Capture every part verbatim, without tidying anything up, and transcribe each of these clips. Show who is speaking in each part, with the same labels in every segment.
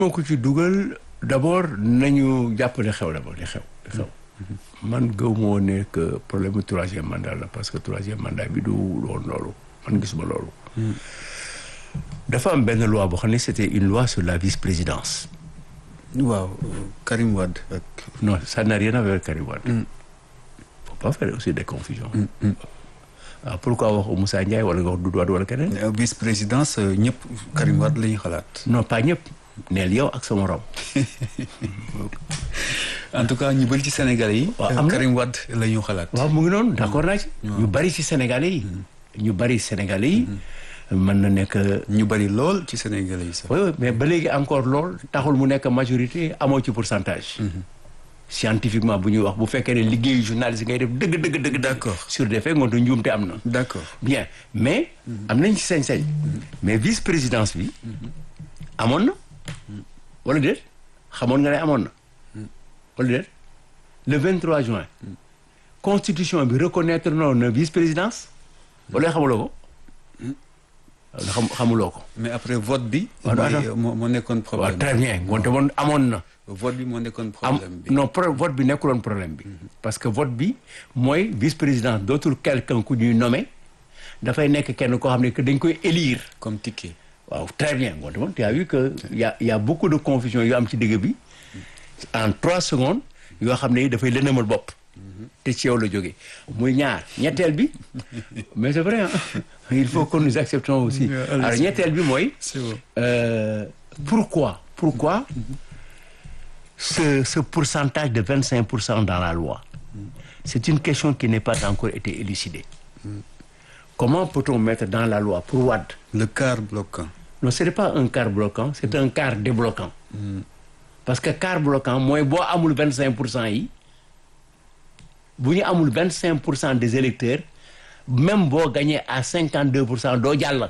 Speaker 1: moo ko ci dugal d'abord nañu jàpp ne xew d'abord di xew di xew man gëw moo ne que problème mu troisième mandat la parce que troisième mandat bi du woon loolu man gisuma loolu dafa am benn loi boo xam ne c'était une loi sur la vice-présidence.
Speaker 2: waaw Karim Wade ak.
Speaker 1: non ça n'a rien à voir avec Karim Wade. Mm. faut pas faire aussi des confusions. Mm. Mm. ah pourquoi wax Moussa Ndiaye wala nga wax Doudou Wade wala keneen.
Speaker 2: vice-présidence ñëpp Karim Wade la ñu xalaat.
Speaker 1: non pas ñëpp neel yow ak sa morom.
Speaker 2: en tout cas ñu bëri ci Sénégalais yi.
Speaker 1: waaw am na
Speaker 2: Karim Wade la ñu xalaat.
Speaker 1: waaw mu ngi noonu d'accord naa ci. ñu bari ci Sénégalais yi. ñu bari Sénégalais yi. mën na nekk.
Speaker 2: ñu bari lool ci Sénégalais yi sax.
Speaker 1: oui oui mais ba léegi encore lool taxul mu nekk majorité amoo ci pourcentage. scientifiquement bu ñuy wax bu fekkee ne liggéeyu journaliste ngay def dëgg dëgg dëgg.
Speaker 2: d'accord
Speaker 1: sur des faits ngoonte njuumte am na.
Speaker 2: d'accord
Speaker 1: bien mais. am nañ ci sañ-sañ. mais vice présidence bi. amoon na. wala déet xamoon nga ne amoon na. wala déet le vingt-trois juin. constitution bi reconnaître noonu na vice présidence. wala xamuloo ko. xam xamuloo ko.
Speaker 2: mais après vote bi.
Speaker 1: waaw
Speaker 2: moo moo nekkoon problème.
Speaker 1: waaw très bien wante woon amoon na.
Speaker 2: vote bi moo nekkoon problème bi.
Speaker 1: non pro vote bi nekkuloon problème bi. parce que vote bi mooy vice président dootul quelqu'un ku ñuy nommé dafay nekk kenn koo xam ne que dañ koy élire.
Speaker 2: comme ticket.
Speaker 1: waaw très bien wante woon tu as vu que y a y a beaucoup de confusion yu am ci digg bi en trois secondes yoo xam ne dafay lëndëmal bopp. te ci yow la jógee muy ñaar ñetteel bi mais c'est vrai hein il faut que nous acceptons aussi alors ñetteel bi mooy euh, pourquoi pourquoi ce ce pourcentage de vingt-cinq pour cent dans la loi c'est une question qui n'est pas encore été élucidée. Comment peut-on mettre dans la loi pour Wade
Speaker 2: le quart bloquant?
Speaker 1: Non, ce n'est pas un quart bloquant, c'est un quart débloquant. Parce que quart bloquant mooy boo amul vingt-cinq pour cent yi bu ñu amul vingt-cinq pour cent des électeurs même boo gagné à cinquante-deux pour cent doo jàll.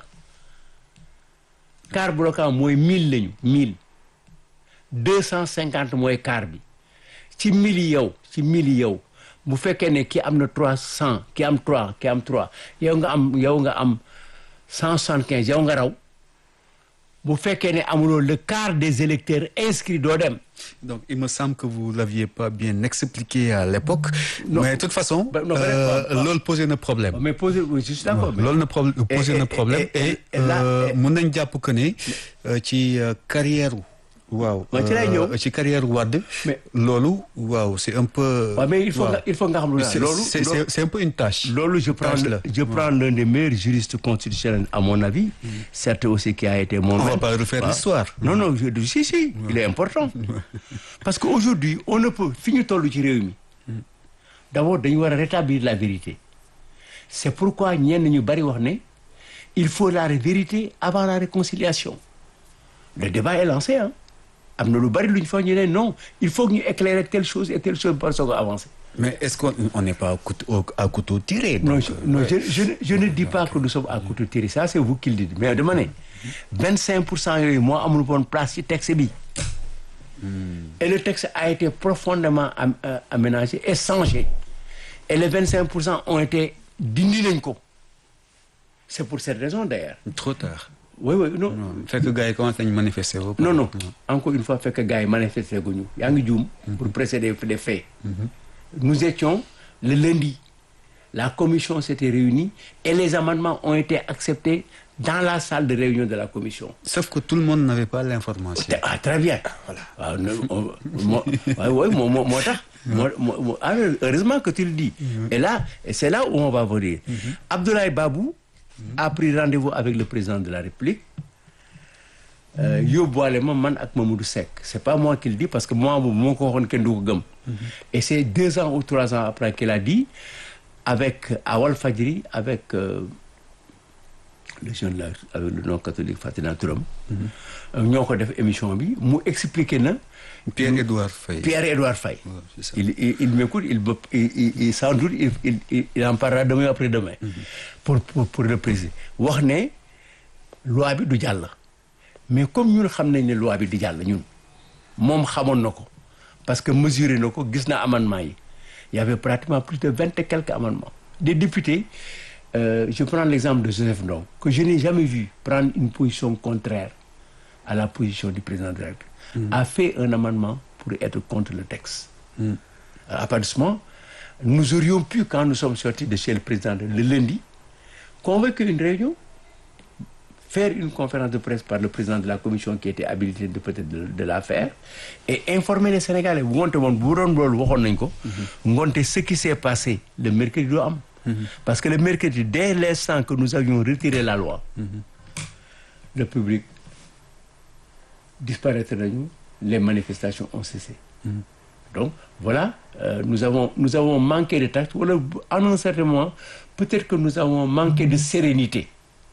Speaker 1: quart bloquant mooy mille lañu mille deux cent cinquante mooy quart bi ci mille yi yow ci mille yi yow bu fekkee ne ki am na trois cent ki am trois ki am trois yow nga am yow nga am cent soixante-quinze yow nga raw bu fekkee ne amuloo le quart des électeurs inscrits doo dem.
Speaker 2: Donc il me semble que vous l'aviez pas bien expliqué à l'époque. Non. Mais de toute façon loolu posé na problème.
Speaker 1: mais posé je suis d'accord.
Speaker 2: loolu na problème posé na problème et mën nañ jàpp que ne ci carrière. waaw
Speaker 1: ci lay ñëw
Speaker 2: ci carrière Wade. mais loolu waaw c'est un peu.
Speaker 1: waaw mais il faut nga il faut nga xam lu
Speaker 2: loolu c'est c'est un peu une tâche.
Speaker 1: loolu je prends je prends l'un des meilleurs juristes constitutionnels à mon avis. certes aussi qui a été mon.
Speaker 2: on va pas refaire l'histoire.
Speaker 1: non non je si si il est important. parce que aujourd'hui on ne peut fi ñu toll ci réew mi. d'abord dañu war a rétablir la vérité. c'est pourquoi ñenn ñu bari wax ne il faut la vérité avant la réconciliation. le débat est lancé hein. am na lu bari lu ñu fa ñu ne non il faut que ñu éclairer telle chose et telle chose par soo avancer.
Speaker 2: mais est-ce qu'on on n'est pas à couteau, à couteau tiré.
Speaker 1: non
Speaker 2: donc,
Speaker 1: je, non je, je, je ne dis pas que nous sommes à couteau tiré ça c'est vous qui le dites mais dama ne vingt-cinq pour cent yooyu moo amul woon place ci texte bi. et le texte a été profondément am, euh, aménagé et changé et les vingt-cinq pour cent ont été dindi nañ ko c'est pour cette raison d'ailleurs.
Speaker 2: trop tard.
Speaker 1: oui oui non.
Speaker 2: fekk gars yi commencé nañu manifester.
Speaker 1: non non encore une fois fekk gars yi manifester guñu yaa ngi juum. pour précéder des faits. nous étions le lundi la commission s'était réunie et les amendements ont été acceptés dans la salle de réunion de la commission.
Speaker 2: sauf que tout le monde n'avait pas l'information.
Speaker 1: ah très bien. voilà waaw moo waaw moo moo moo tax. moo moo heureusement que tu le dis. et là et c'est là où on va venir. Abdoulaye Babou. a pris rendez-vous avec le président de la République yóbbuwaale ma man ak Mamadou Seck c'est pas moi qui le dis parce que moi boobu moo ko waxoon kenn du ko gëm. et c'est deux ans ou trois ans après qu'il a dit avec à Walfadjri avec euh, le jeune là avec le nom catholique Fatina Touram. ñoo ko def émission bi mu expliqué na.
Speaker 2: Pierre-Édouard Faye.
Speaker 1: Pierre-Édouard Faye.
Speaker 2: Ouais, c'est ça.
Speaker 1: il il il m'écoute il il il sans doute il il il en parlera demain après-demain. pour pour pour le président wax ne loi bi du jàll. mais comme ñun xam nañ ne loi bi du jàll ñun moom xamoon na ko parce que mesuré na ko gis na amendement yi il y avait pratiquement plus de vingt et quelques amendements. des députés euh, je prends l'exemple de Joseph Ndong que je n'ai jamais vu prendre une position contraire à la position du président de la République. mmh. a fait un amendement pour être contre le texte. Mmh. À partir de ce moment, nous aurions pu, quand nous sommes sortis de chez le président le lundi, convoquer une réunion, faire une conférence de presse par le président de la commission qui était habilité de peut-être de, de la faire et informer les Sénégalais. Ce qui s'est passé le mercredi du am. Parce que le mercredi, dès l'instant que nous avions retiré la loi, le public disparaître de nous, les manifestations ont cessé. Donc, voilà, euh, nous, avons, nous avons manqué de tact. Voilà, à un certain moment, peut-être que nous avons manqué de sérénité.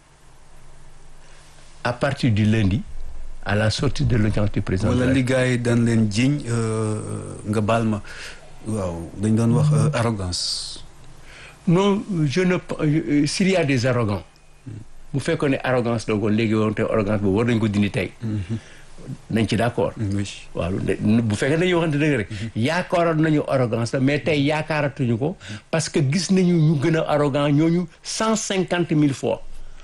Speaker 1: À partir du lundi, à la sortie de l'audience du président.
Speaker 2: Voilà, les gars, dans l'Indien, nga baal ma, waaw, dañ doon wax arrogance.
Speaker 1: Non, je ne, euh, s'il y a des arrogants, vous faites qu'on est arrogance, donc on légui on arrogance, vous voyez qu'on dit tay. Nañ ci d'accord.
Speaker 2: Oui.
Speaker 1: Waaw, bu fekkee dañuy waxante dëgg rek. Yaakaaroon nañu arrogance la mais tey yaakaaratuñu ko parce que gis nañu ñu gën a arrogant ñooñu cent cinquante mille fois.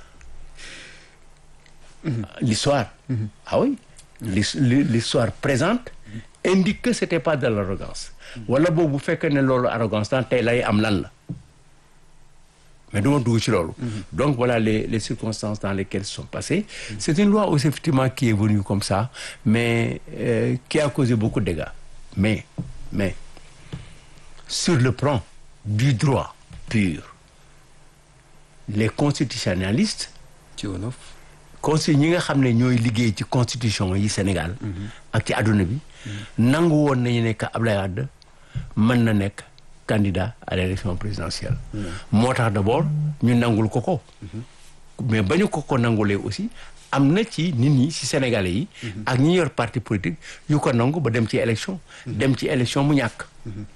Speaker 1: L'histoire, mm-hmm. ah oui, l'histoire présente indique que c'était pas de l'arrogance. Wala boobu bu fekkee ne loolu arrogance tan tey lay am lan la. Mais nous, donc voilà les, les circonstances dans lesquelles sont passées. C'est une loi aussi effectivement qui est venue comme ça, mais euh, qui a causé beaucoup de dégâts. Mais, mais, sur le plan du droit pur, les constitutionnalistes, consi ñi nga xam ne ñooy liggéey ci constitution yi Sénégal ak ci àdduna bi nangu woon nañu ne que Abdoulaye Wade mën na nekk candidat à l'élection présidentielle. moo tax d'abord ñu nangul ko ko. mais bañu ko ko nangulee aussi am na ci nit ñi ci Sénégalais yi. ak ñi yor parti politique yu ko nangu ba dem ci élection. dem ci élection mu ñàkk.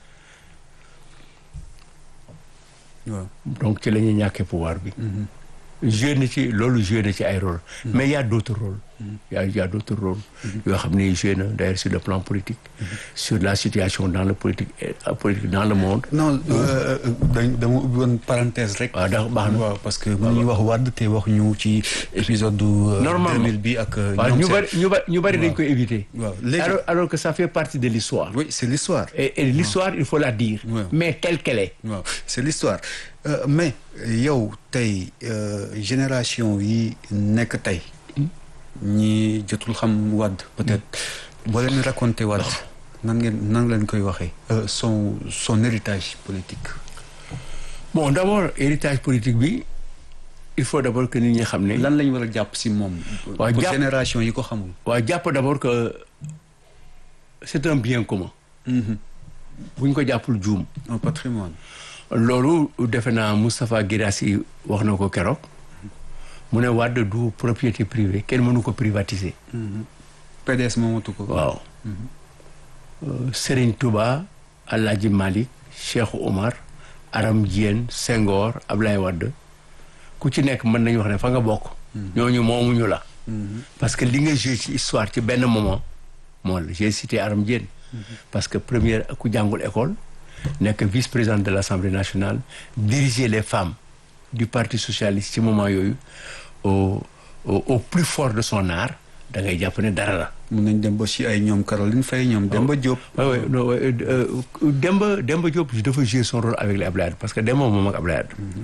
Speaker 1: donc ci la ñuy ñàkkee pouvoir bi. joué na ci loolu joué na ci ay rôle. mais il y a d'autres rôles. il y a il y a d'autres rôles. yoo xam ne joué na d'ailleurs sur le plan politique. sur la situation dans le politique politique dans le monde.
Speaker 2: non dañ dama ubbi woon parenthèse rek.
Speaker 1: waaw ndax baax na.
Speaker 2: waaw parce que bu ñuy wax Wade te wax ñu ci épisode du.
Speaker 1: normalement
Speaker 2: deux mille bi ak.
Speaker 1: waaw ñu bari ñu bari ñu bari dañ koy éviter.
Speaker 2: waaw léegi
Speaker 1: alors alors que ça fait partie de l'histoire.
Speaker 2: oui c'est l'histoire.
Speaker 1: et et l'histoire il faut la dire. mais telle qu'elle est.
Speaker 2: waaw c'est l'histoire mais yow tey génération yi nekk tey. ñi jotul xam Wade peut-être boo leen raconté Wade nan ngeen nan leen koy waxee son son héritage politique.
Speaker 1: bon d'abord héritage politique bi il faut d'abord que nit ñi xam ne.
Speaker 2: lan lañu war a jàpp si moom.
Speaker 1: waaw
Speaker 2: pour
Speaker 1: jàpp
Speaker 2: génération yi ko xamul.
Speaker 1: waaw jàpp d'abord que c'est un bien commun. bu ñu ko jàppul juum.
Speaker 2: un patrimoine.
Speaker 1: loolu defe naa Moustapha Guirassy wax na ko keroog. mu ne Wade du propriété privée kenn mënu ko privatiser.
Speaker 2: P D S moomatu ko.
Speaker 1: waaw. Serigne Touba Alhaji Malick Cheikh Oumar Aram Diène Senghor Ablaye Wade ku ci nekk mën nañu wax ne fa nga bokk. ñooñu moomuñu la. parce que li nga joué ci histoire ci benn moment moo la j'ai cité Aram Diène. parce que première ku jàngul école nekk vice-présidente de l'Assemblée nationale diriger les femmes du Parti socialiste ci moment yooyu au au au plus fort de son art da ngay jàpp ne dara la.
Speaker 2: mun nañ dem ba si ay ñoom Caroline Faye ñoom Demba Diop.
Speaker 1: waaw waaw non Demba Demba Diop dafa jouer son rôle avec les Abdoulaye parce que Demba moom ak Abdoulaye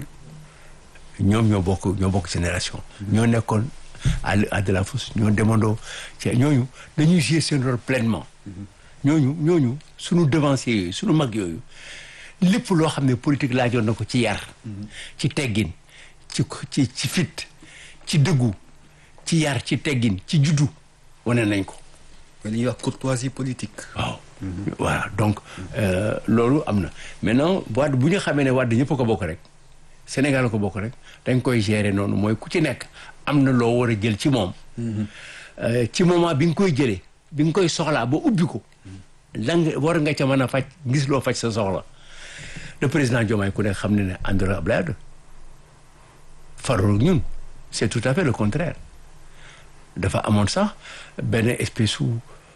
Speaker 1: ñoom ñoo bokk ñoo bokk génération. ñoo nekkoon à à de la fosse ñoo demandoo ci ñooñu dañuy jouer seen rôle pleinement. ñooñu ñooñu sunu devanciers yooyu sunu mag yooyu lépp loo xam ne politique laajoon na ko ci yar. ci teggin ci ci ci fit ci dëggu ci yar ci teggin ci juddu wane nañ ko.
Speaker 2: li ñuy wax courtoisie politique.
Speaker 1: waaw. voilà donc loolu am na maintenant Wade bu ñu xamee ne Wade ñëpp ko bokk rek Sénégal ko bokk rek dañ koy gérer noonu mooy ku ci nekk am na loo war a jël ci moom. ci moment bi nga koy jëlee bi nga koy soxlaa ba ubbi ko. lan nga war nga ca mën a faj gis loo faj sa soxla. le président Diomaye ku nekk xam ne ne àndul ak Abdoulaye Wade farul ñun c'est tout à fait le contraire dafa amoon sax benn espèce su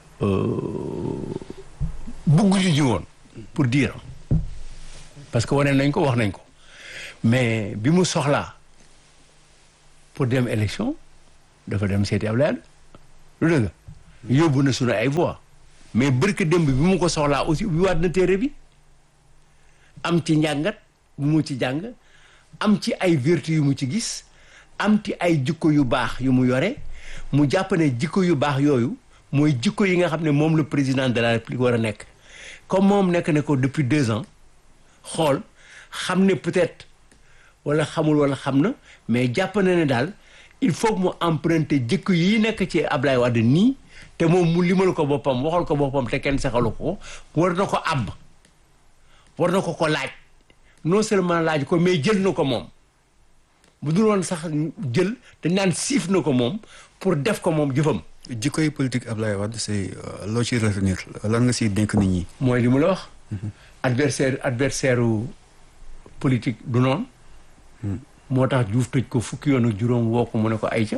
Speaker 1: bugguñu ñu woon pour dire parce que wane nañ ko wax nañ ko mais bi mu soxlaa pour dem élection dafa dem seeti Abdoulaye Wade lu dëgg yóbbu na sunu ay voix mais bërka démb bi mu ko soxlaa aussi ubbi waat na téere bi am ci njàngat bu mu ci jàng am ci ay vertu yu mu ci gis am ci ay jikko yu baax yu mu yore mu jàpp ne jikko yu baax yooyu mooy jikko yi nga xam ne moom le président de la république war a nekk comme moom nekk na ko depuis deux ans xool xam ne peut-être wala xamul wala xam na mais jàpp na ne daal il faut que mu emprunter jikko yi nekk ci Ablaye Wade nii te moom mu limal ko boppam waxal ko boppam te kenn saxalu ko war na ko àbb war na ko ko laaj non seulement laaj ko mais jël na ko moom bu dul woon sax jël dañ naan siif na ko moom pour def ko moom jëfam.
Speaker 2: jikko yi politique Ablaye Wade c'est loo ciy retenir lan nga siy dénk nit ñi.
Speaker 1: mooy li mu la wax. adversaire adversaire politique du noonu. moo tax Diouf tëj ko fukki yoon ak juróom woo ko mu ne ko ay ca.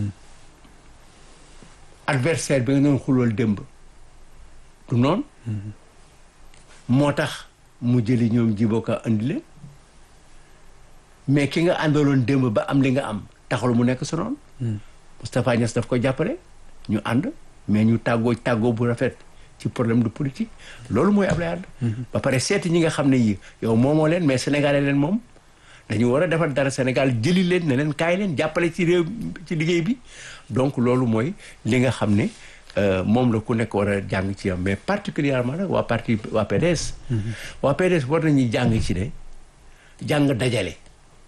Speaker 1: adversaire bi nga doon xulwal démb du noonu. moo tax mu jëli ñoom Djibo Ka andi leen mais ki nga àndaloon démb ba am li nga am taxul mu nekk su noonu. Moustapha Niasse daf ko jàppale ñu ànd mais ñu tàggoo tàggoo bu rafet ci problème de politique loolu mooy Ablaye Wade. ba pare seeti ñi nga xam ne yi yow moomoo leen mais sénégalais leen moom dañu war a defar dara Sénégal jëli leen ne leen kaay leen jàppale ci réew ci liggéey bi donc loolu mooy li nga xam ne moom la ku nekk war a jàng ci am mais particulièrement nag waa parti waa P D S. waa P D S war nañuy jàng ci ne jàng dajale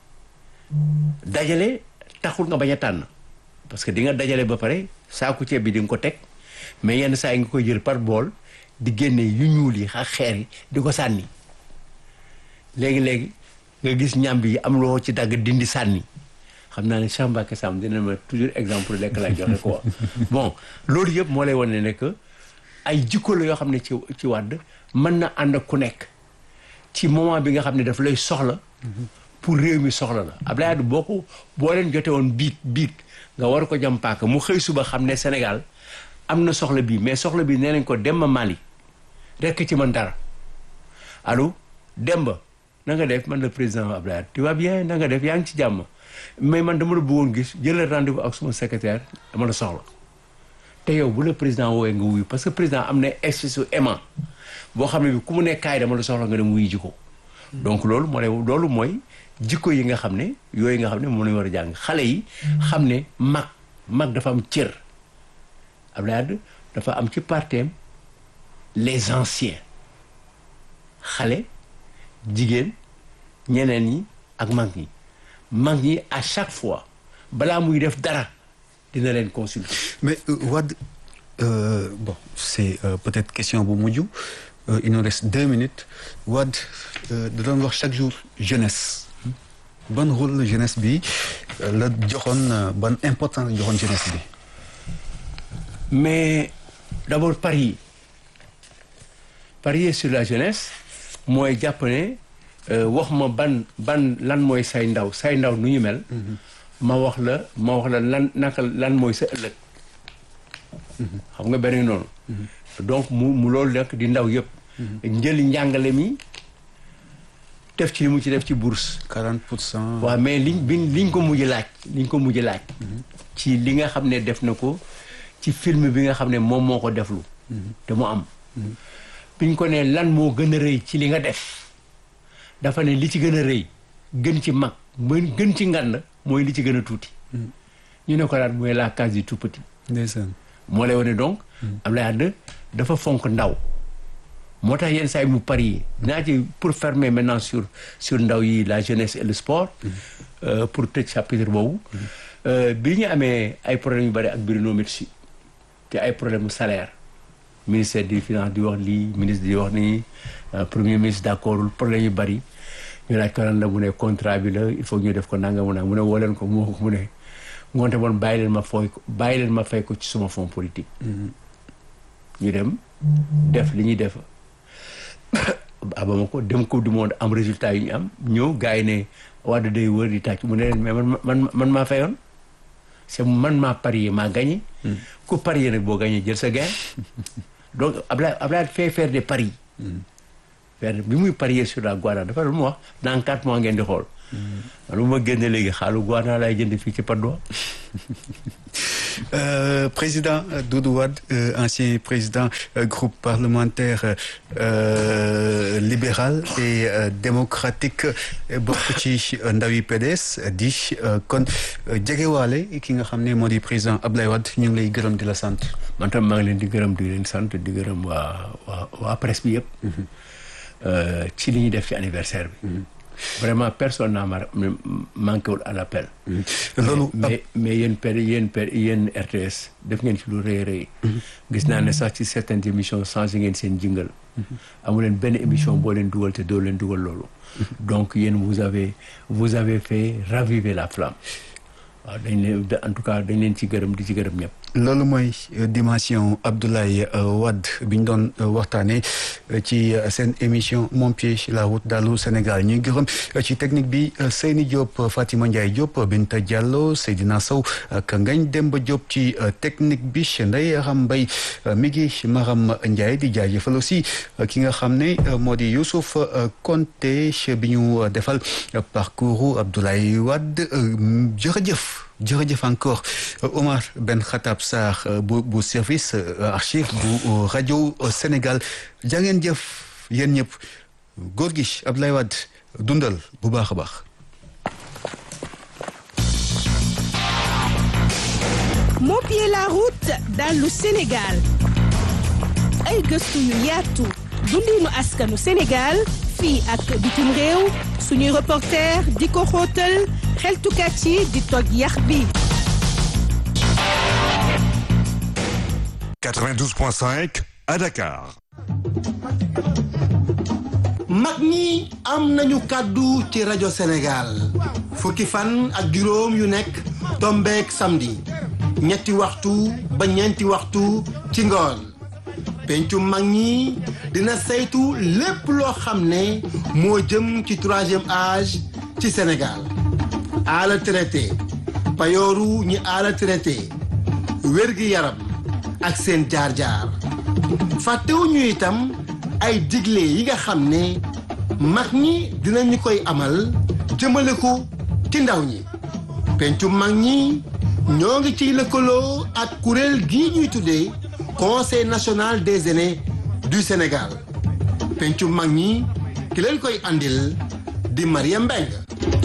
Speaker 1: dajale taxul nga bañ a tànn parce que di nga dajale ba pare saaku ceeb bi di nga ko teg mais yenn saa yi nga koy jël par bool di génne yu ñuul yi ak xeer yi di ko sànni léegi-léegi nga gis ñam bi am loo ci dagg dindi sànni xam naa ne Cheikh Mbacké Samb dina ma toujours exemple lekk lay joxe quoi bon loolu yëpp moo lay wane ne que ay jikko la yoo xam ne ci ci Wade mën na ànd ak ku nekk ci moment bi nga xam ne daf lay soxla pour réew mi soxla la Abdoulaye Wade boo ko boo leen jote woon biig biig nga war ko jam paaka mu xëy suba xam ne Sénégal am na soxla bii mais soxla bi nee nañ ko Demba Mali rekk ci man dara allo Demba na nga def man le président Abdoulaye Wade tu vas bien na nga def yaa ngi ci jàmm mais man dama la bëggoon gis jëlal rendez-vous ak suma secrétaire dama la soxla te yow bu la président woowee nga wuyu parce que président am na espèce u aimant boo xam ne bi ku mu nekk kaay dama la soxla nga dem wuyu ji ko donc loolu moo lay loolu mooy jikko yi nga xam ne yooyu nga xam ne moom lañu war a jàng xale yi xam ne mag mag dafa am cër Abdoulaye Wade dafa am ci parteem les anciens xale jigéen ñeneen ñi ak mag ñi mag ñi à chaque fois balaa muy def dara dina leen consulter.
Speaker 2: mais euh, Wade euh, bon c'est euh, peut-être question bu mujj euh, il nous reste deux minutes Wade da doon wax chaque jour jeunesse ban rôle la jeunesse bi la joxoon ban importance la joxoon jeunesse bi.
Speaker 1: mais d'abord parier parier sur la jeunesse mooy jàpp ne wax ma ban ban lan mooy say ndaw say ndaw nu ñu mel. ma wax la ma wax la lan naka lan mooy sa ëllëg. xam nga benn noonu. donc mu mu loolu nekk di ndaw yëpp. njël njàngale mi def ci li mu ci def ci bourse.
Speaker 2: quarante pour cent.
Speaker 1: waaw mais liñ biñ liñ ko mujj laaj liñ ko mujj laaj. ci li nga xam ne def na ko ci film bi nga xam ne moom moo ko deflu. te mu am. biñ ko ne lan moo gën a rëy ci li nga def. dafa ne li ci gën a rëy gën ci mag mën gën ci ngand mooy li ci gën a tuuti. ñu ne ko daal mooy la case du tout petit.
Speaker 2: ndeysaan.
Speaker 1: moo lay wane donc. Abdoulaye Wade dafa fonk ndaw. moo tax yenn saa yi mu parier naa ci pour fermer maintenant sur sur ndaw yi la jeunesse et le sport. Euh, pour tëj chapitre boobu. bi ñu amee ay problèmes yu bari ak Bruno Metsu te ay problème mu salaire. ministère des finances di wax lii ministre di wax nii premier ministre d'accordul problème yu bari ñu laaj ko lan la mu ne contrat bi la il faut ñu def ko nanga mu ne mu ne woo leen ko mu mu ne ngoonte moon bàyyi leen ma fooy ko bàyyi leen ma fay ko ci suma fonds politique. ñu dem def li ñuy def abama ko dem coupe du monde am résultat yu ñu am ñëw gars yi ne Wade day wër di tàcc mu ne leen mais man man man maa fayoon c'est man maa parier maa gagné. ku parier nag boo gagné jël sa gain. donc Abdoulaye Abdoulaye fait faire des paris. faire bi muy parier sur la Guadane dafa doon mu wax dans quatre mois ngeen di xool man bu ma génne léegi xaalu guana laay jënd fii ci Patte d'Oie.
Speaker 2: Euh, président Doudou Wade, euh, ancien président euh, groupe parlementaire euh, libéral et euh, démocratique bokk ci ndawi P D S di kon jegewaale ki nga xam ne moo di président Abdoulaye Wade ñu ngi lay gërëm di la sant.
Speaker 1: man tam maa ngi leen di gërëm di leen sant di gërëm waa waa waa presse bi yëpp. ci li ñuy def ci anniversaire bi. vraiment personne n'a manqué wul à l'appel.
Speaker 2: loolu
Speaker 1: mais mais yéen per yéen per yéen R T S def ngeen ci lu rëy rëy. gis naa ne sax ci certaines émissions changé ngeen seen jingle. amu leen benn émission boo leen dugal te doo leen dugal loolu. donc yéen vous avez vous avez fait raviver la flamme. waaw dañ leen en tout cas dañ leen ci gërëm di ci gërëm ñëpp.
Speaker 2: loolu mooy dimension Abdoulaye Wade bi ñu doon waxtaanee ci seen émission Mon pied sur la route d'Allô Sénégal ñuy gërëm ci technique bi Seyni Diop, Fatima Ndiaye Diop, Binta Diallo, Seydina Sow ak Ngagne Demba Diop ci technique bi Ndeye Aram Mbaye mi ngi Maram Ndiaye di jaajëfal aussi ki nga xam ne moo di Youssouf Konté bi ñu defal parcours Abdoulaye Wade jërëjëf. jërëjëf encore Omar Ben Khattab Sarr bu bu service archive bu rajo Sénégal jaa ngeen jëf yéen ñëpp góor gi Abdoulaye Wade dundal bu baax a baax.
Speaker 3: Mon pied la route dans le Sénégal ay gëstu yu yaatu dundinu askanu Sénégal fii ak bitim réew suñuy reporter di ko xóotal xeltukat yi di toj yax bi.
Speaker 4: quatre-vingt-douze point cinq à Dakar.
Speaker 5: mag ñi am nañu kàddu ci rajo Sénégal fukki fan ak juróom yu nekk tombeek samedi ñetti waxtu ba ñeenti waxtu ci ngoon. pencu mag ñi dina saytu lépp loo xam ne moo jëm ci troisième âge ci Sénégal ala traité payooru ñi ala traité wér-gi yaram ak seen jaar-jaar fàttewuñu itam ay digle yi nga xam ne mag ñi dinañu koy amal jëmale ko ci ndaw ñi pencu mag ñi ñoo ngi ciy lëkkaloo ak kuréel gii ñuy tuddee Conseil national des aînés du Sénégal pencu mag ñi ki leen koy andil di Mariam Mbengue.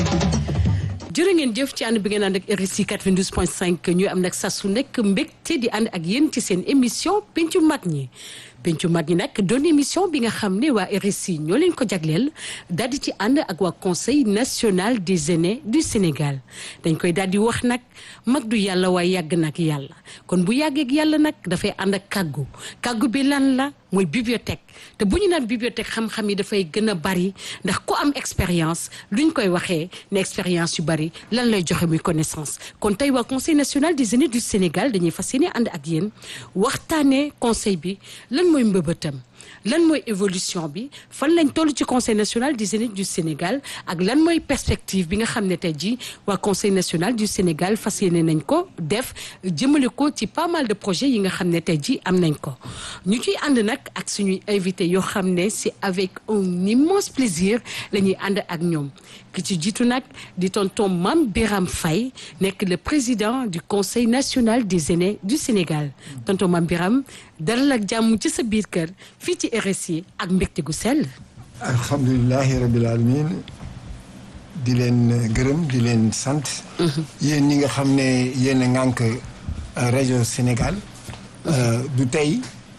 Speaker 3: jërë ngeen jëf ci ànd bi ngeen ànd ak R S I quatre-vingt-douze point cinq ñuy am nag saa su nekk mbégte di ànd ak yéen ci seen émission pencu mag ñi. pencu mag ñi nag doon émission bi nga xam ne waa R S I ñoo leen ko jagleel daal di ci ànd ak waa Conseil national des aînés du Sénégal dañ koy daal di wax nag mag du yàlla waaye yàgg nag yàlla kon bu yàggeek yàlla nag dafay ànd ak kàggu kàggu bi lan la mooy bibliothèque te bu ñu naan bibliothèque xam-xam yi dafay gën a bari ndax ku am expérience luñ koy waxee ne expérience yu bari lan lay joxe muy connaissance kon tey waa Conseil national des aînés du Sénégal dañuy fas yéene ànd ak yéen waxtaanee conseil bi lan mooy mbëbëtam lan mooy évolution bi fan lañ toll ci Conseil national des aînés du Sénégal ak lan mooy perspective bi nga xam ne tey jii waa Conseil national du Sénégal fas yéene nañ ko def jëmale ko ci pas mal de projets yi nga xam ne tey jii am nañ ko ñu ciy ànd nag ak suñuy invité yoo xam ne c'est avec un immense plaisir la ñuy ànd ak ñoom ki ci jiitu nag di tonton Mame Birame Faye nekk le président du Conseil national des aînés du Sénégal tonton Mame Birame dalal ak jàmm ci sa biir kër fii ci R S I ak mbégte gu sell.
Speaker 6: alhamdulilahi rabil alamin di leen gërëm di leen sant. yéen ñi nga xam ne yéen a ŋànk rajo Sénégal. du tey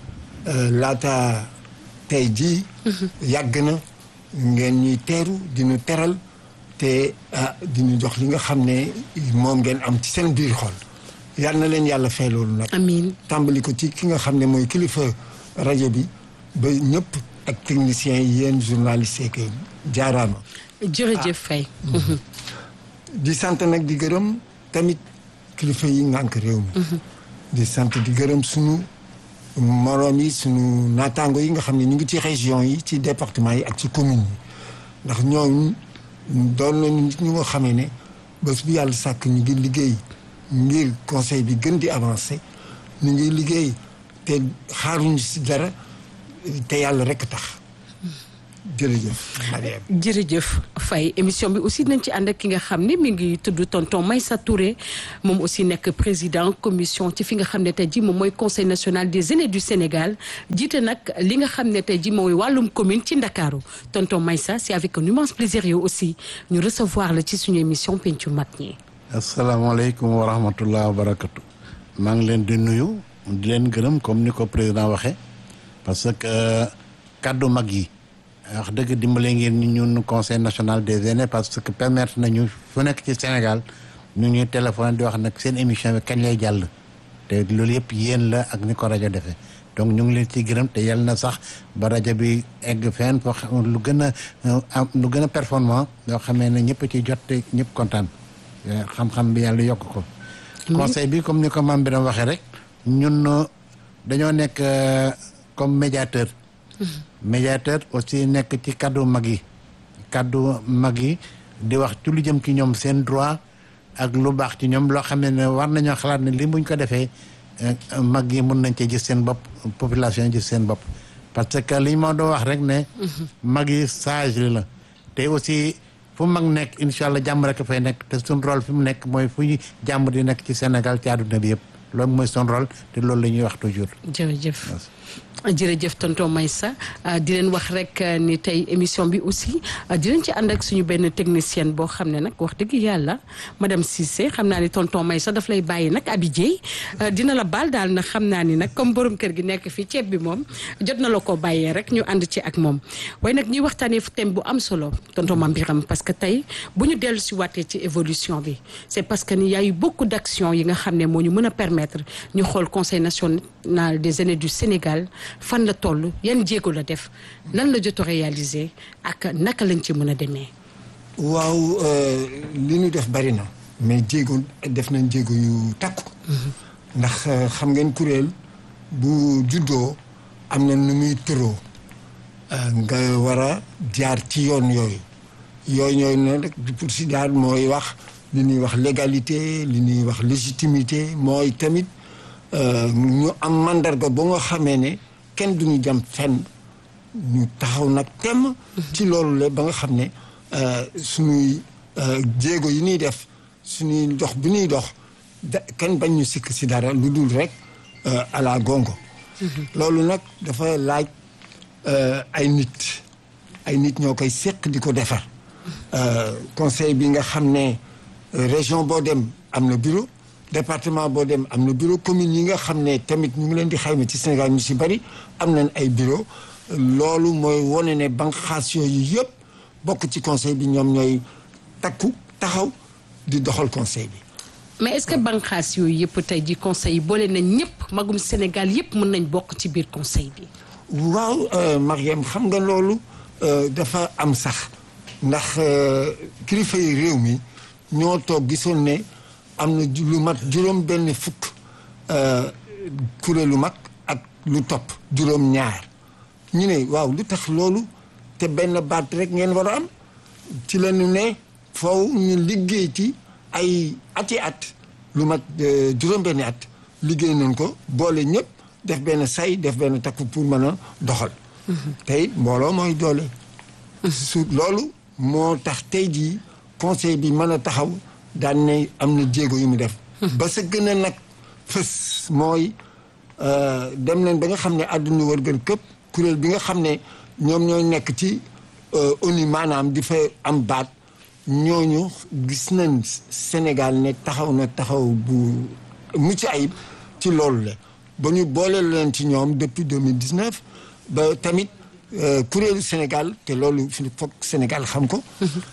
Speaker 6: laata tey jii. yàgg na ngeen ñuy teeru di ñu teral te di ñu jox li nga xam ne moom ngeen am ci seen biir xol. yal na leen yàlla fay loolu nag. amiin tàmbali ko ci ki nga xam ne mooy kilifa rajo bi ba ñëpp ak techniciens yi yéen journalistes yi jaaraama.
Speaker 3: jërëjëf Faye.
Speaker 6: di sant nag di gërëm tamit kilifa yi ngànk réew mi. di sant di gërëm sunu moroom yi sunu naataango yi nga xam ne ñu ngi ci région yi ci département yi ak ci commune yi ndax ñooñu doon nañu nit ñu nga xamee ne bés bu yàlla sàkk ñu ngi liggéey. ngir conseil bi gën di avancer ñu ngi liggéey te xaaruñu ci dara te yàlla rekk tax jërëjëf Mariam.
Speaker 3: jërëjëf Faye émission bi aussi nañ ci ànd ak ki nga xam ne mi ngi tudd tonton Maïssa Touré moom aussi nekk président commission ci fi nga xam ne tey ji moom mooy conseil national des aînés du Sénégal jiite nag li nga xam ne tey ji mooy wàllum commune ci Ndakaaru tonton Maïssa c'est avec un immense plaisir yow aussi ñu recevoir la ci suñu émission pencu mag ñi.
Speaker 7: asalaamaaleykum wa rahmatullah wa barakatu maa ngi leen di nuyu di leen gërëm comme ni ko président waxee parce que kaddu mag yi wax dëgg dimbale ngeen ñu ñun conseil national des aînés parce que permettre nañu fu nekk ci Sénégal ñu ñuy téléphone di wax nag seen émission bi kañ lay jàll te loolu yëpp yéen la ak ni ko rajo defee donc ñu ngi leen ciy gërëm te yàlla na sax ba rajo bi egg fenn foo xam lu gën a am lu gën a performant yoo xamee ne ñëpp ci jot te ñëpp kontaan xam-xam bi yàlla yokk ko. conseil bi comme ni ko maam bi doon waxee rek ñun dañoo nekk comme médiateur. médiateur aussi nekk ci kaddu mag yi kaddu mag yi di wax ci lu jëm ci ñoom seen droit ak lu baax ci ñoom loo xam ne war nañoo xalaat ne li buñ ko defee mag yi mun nañ cee gis seen bopp population gis seen bopp parce que li ma doon wax rek ne mag yi sage la te aussi fu mag nekk incha allah jàmm rek fay nekk te suñ rôle fi mu nekk mooy fu jàmm di nekk ci Sénégal ci àdduna bi yëpp loolu mooy son rôle te loolu la ñuy wax toujours.
Speaker 3: jërëjëf jërëjëf tonton Maïssa di leen wax rek ni tey émission bi aussi di leen ci ànd ak suñu benn technicienne boo xam ne nag wax dëgg yàlla madame Cissé xam naa ni tonton Maïssa daf lay bàyyi nag Abidjey dina la baal daal nag xam naa ni nag comme borom kër gi nekk fii ceeb bi moom jot na la ko bàyyee rek ñu ànd ci ak moom waaye nag ñuy waxtaanee thème bu am solo tonton Mame Birame parce que tey bu ñu dellu si waatee ci évolution bi c'est parce que ni y a eu beaucoup d'actions yi nga xam ne moo ñu mën a permettre ñu xool conseil national des aînés du Sénégal fan la toll yan jéego la def lan la jot a réaliser ak naka lañ ci mën a demee.
Speaker 6: waaw li ñu def bari na mais jéego def nañ jéego yu takku. ndax xam ngeen kuréel bu juddoo am na nu muy tëroo nga war a jaar ci yoon yooyu yooyu ñooyu ne rek pour si jaar mooy wax li ñuy wax légalité li ñuy wax légitimité mooy tamit ñu am mandarga ba nga xamee ne kenn duñu jam fenn ñu taxaw nag temm ci loolu la ba nga xam ne suñuy jéego yi ñuy def suñuy dox bi ñuy dox da kenn bañ ñu sikk si dara lu dul rek à la gongo loolu nag dafa laaj ay nit ay nit ñoo koy séq di ko defar conseil bi nga xam ne région boo dem am na bureau département boo dem am na bureau commune yi nga xam ne tamit ñu ngi leen di xayma ci Sénégal ñu si bari am nañ ay bureau loolu mooy wone ne banqaas yooyu yëpp bokk ci conseil bi ñoom ñooy takku taxaw di doxal conseil bi.
Speaker 3: mais est-ce que banqaas yooyu yëpp tey ji conseil yi boole nañ ñëpp magum Sénégal yëpp mën nañ bokk ci biir conseil bi.
Speaker 6: waaw Mariam xam nga loolu dafa am sax ndax kilifa yi réew mi ñoo toog gisoon ne. am na lu mat juróom benn fukk kuréelu mag ak lu topp juróom ñaar ñu ne waaw lu tax loolu te benn baat rek ngeen war a am ci la ñu ne foofu ñu liggéey ci ay ati at lu mat juróom benn at liggéey nañ ko boole ñëpp def benn say def benn takku pour mën a doxal tey mbooloo mooy doole su loolu moo tax tey jii conseil bi mën a taxaw daan ne am na jéego yu mu def ba sa gën a nag fës mooy dem nañ ba nga xam ne àdduna wërgën këpp kuréel bi nga xam ne ñoom ñooy nekk ci ONU maanaam di fa am baat ñooñu gis nañ Sénégal ne taxaw na taxaw bu mucc ayib ci loolu la ba ñu boole leen ci ñoom depuis deux mille dix-neuf ba tamit kuréelu Sénégal te loolu foog Sénégal xam ko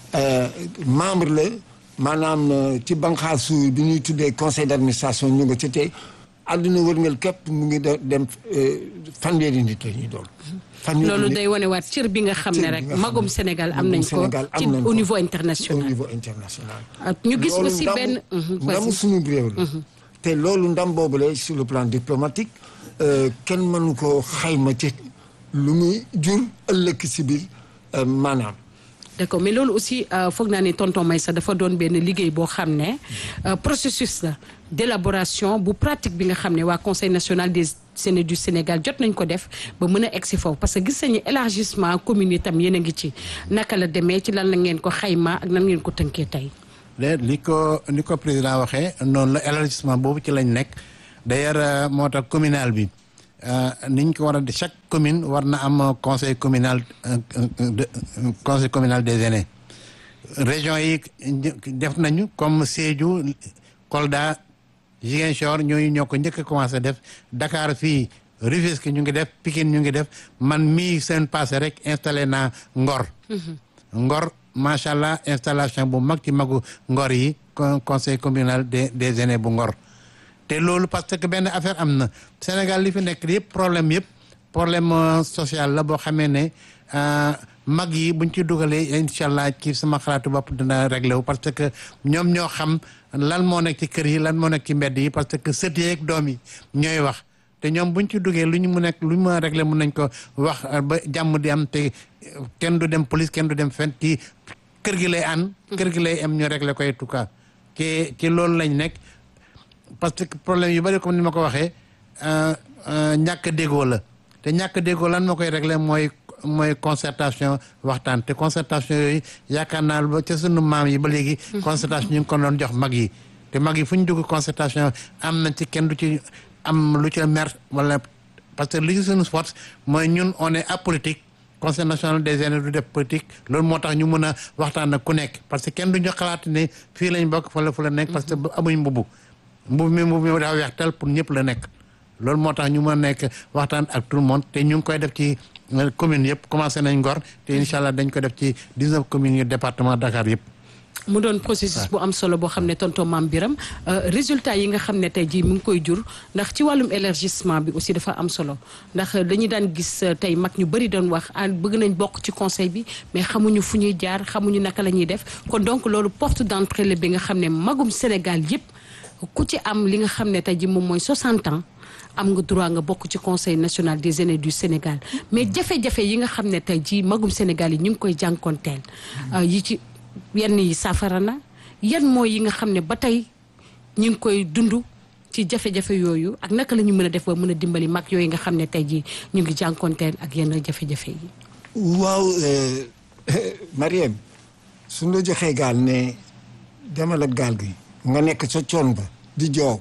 Speaker 6: membre la maanaam ci banqaasu bi ñuy tuddee conseil d'administration ñu nga ci te àdduna wërngal képp mu ngi dem fanweeri nit la ñuy doon.
Speaker 3: loolu day wane waat cër bi nga xam ne rek magum Sénégal am nañ ko ci au niveau international.
Speaker 6: au niveau international.
Speaker 3: ñu gis aussi benn
Speaker 6: ndamu suñu réew la. te loolu ndam boobu la sur le plan diplomatique kenn mënu ko xayma ci lu muy jur ëllëg si biir maanaam
Speaker 3: d'accord mais loolu aussi foog naa ne tonton Meissa dafa doon benn liggéey boo xam ne processus la d'élaboration bu pratique bi nga xam ne waa conseil national des aînés du Sénégal jot nañ ko def ba mën a egsi foofu parce que gis nañu élargissement commune itam yéen a ngi ci naka la demee ci lan la ngeen ko xayma ak nan ngeen ko tënkee tey.
Speaker 7: léegi li ko ni ko président waxee noonu la élargissement boobu ci lañ nekk d'ailleurs moo tax communal bi niñ ko war a chaque commune war na am conseil communal de conseil communal des aînés région yi def nañu comme Sédhiou Kolda Ziguinchor ñooñu ñoo ko njëkk a commencé def Dakar fii Rufisque ñu ngi def Pikine ñu ngi def man mii seen passé rek installé naa Ngor. Ngor macha allah installation bu mag ci magu Ngor yi conseil communal des des aînés bu Ngor. te loolu parce que benn affaire am na Sénégal li fi nekk yëpp problème yëpp problème social la boo xamee ne mag yi buñ ci dugalee incha allah ci sama xalaatu bopp dina réglé wu parce que ñoom ñoo xam lan moo nekk ci kër yi lan moo nekk ci mbedd yi parce que sët yi ak doom yi ñooy wax te ñoom buñ ci duggee lu ñu mu nekk lu ñu mën a réglé mun nañ ko wax ba jàmm di am te kenn du dem police kenn du dem fenn ci kër gi lay ànd. kër gi lay am ñu réglé ko en tout cas ci ci loolu lañ nekk. parce que problème yu bari comme ni ma ko waxee ñàkk déggoo la te ñàkk déggoo lan moo koy régler mooy mooy concertation waxtaan te concertation yooyu yaakaar naa ba ca sunu maam yi ba léegi. concertation ñu ngi ko doon jox mag yi. te mag yi fu ñu dugg concertation am na ci kenn du ci am lu ci mer wala parce que li ci sunu force mooy ñun on est apolitique conseil national des aînés du def politique loolu moo tax ñu mën a waxtaan ak ku nekk parce que kenn du ñu xalaat ne fii lañ bokk fa la fu la nekk parce que amuñ mbubu. mbubu mi mbubu mi dafa weex tel pour ñëpp la nekk loolu moo tax ñu mën a nekk waxtaan ak tout le monde te ñu ngi koy def ci commune yëpp commencé nañ Ngor te incha allah dañ ko def ci dix-neuf communes yu département Dakar yëpp.
Speaker 3: mu doon processus bu am solo boo xam ne tonton Mame Birame résultat yi nga xam ne tey jii mu ngi koy jur ndax ci wàllum élargissement bi aussi dafa am solo ndax dañuy daan gis tey mag ñu bëri doon wax ah bëgg nañ bokk ci conseil bi mais xamuñu fu ñuy jaar xamuñu naka la ñuy def kon donc loolu porte d'entrée la bi nga xam ne magum Sénégal yëpp. ku ci am li nga xam ne tey ji moom mooy soixante ans am nga droit nga bokk ci conseil national des aînés du Sénégal mais jafe-jafe yi nga xam ne tey ji magum Sénégal yi ñu ngi koy jànkoonteel yi ci yenn yi saafara na yan mooy yi nga xam ne ba tey ñu ngi koy dund ci jafe-jafe yooyu ak naka la ñu mën a def ba mën a dimbali mag yooyu nga xam ne tey ji ñu ngi jànkoonteel ak yenn jafe-jafe yi.
Speaker 6: waaw Mariam suñ la joxee gaal ne demal ak gaal gi. nga nekk sa coon ba di joow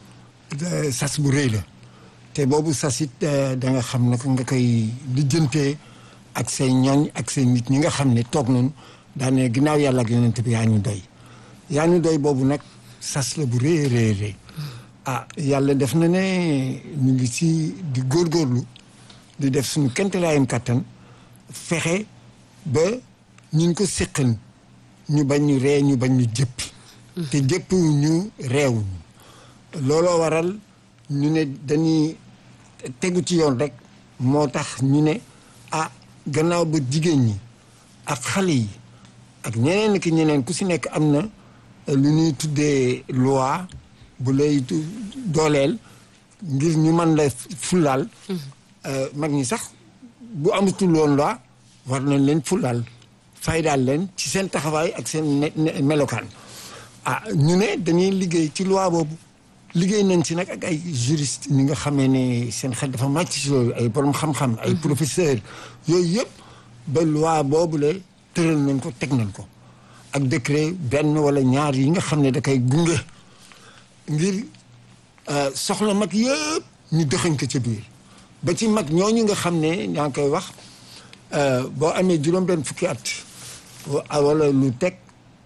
Speaker 6: sas bu rëy la te boobu sas it da nga xam nag nga koy lijjantee ak say ñooñ ak say nit ñi nga xam ne toog nañu daane ginnaaw yàlla ak yonent bi yaa ñu doy yaa ñu doy boobu nag sas la bu rëy rëy rëy ah yàlla def na ne ñu ngi ci di góorgóorlu di def suñu kentelaayam kattan fexe ba ñun ko séqan ñu bañ ñu ree ñu bañ ñu jëppi te jëpp ñu réew looloo waral ñu ne dañuy tegu ci yoon rek moo tax ñu ne ah gannaaw ba jigéen ñi ak xale yi ak ñeneen ki ñeneen ku si nekk am na lu ñuy tuddee loi bu lay dooleel ngir ñu mën la fulaal mag ñi sax bu amatul woon loi war nañ leen fulaal faydaal leen ci seen taxawaay ak seen melokaan ah ñu ne dañuy liggéey ci loi boobu liggéey nañ ci nag ak ay juriste ñi nga xamee ne seen xel dafa màcc ci loolu ay borom xam-xam ay professeur yooyu yëpp ba loi boobu la tëral nañ ko teg nañ ko ak décret benn wala ñaar yi nga xam ne da koy gunge ngir soxla mag yëpp ñu dëxañ ko ca biir ba ci mag ñooñu nga xam ne ñaa ngi koy wax boo amee juróom-benn fukki at wala lu teg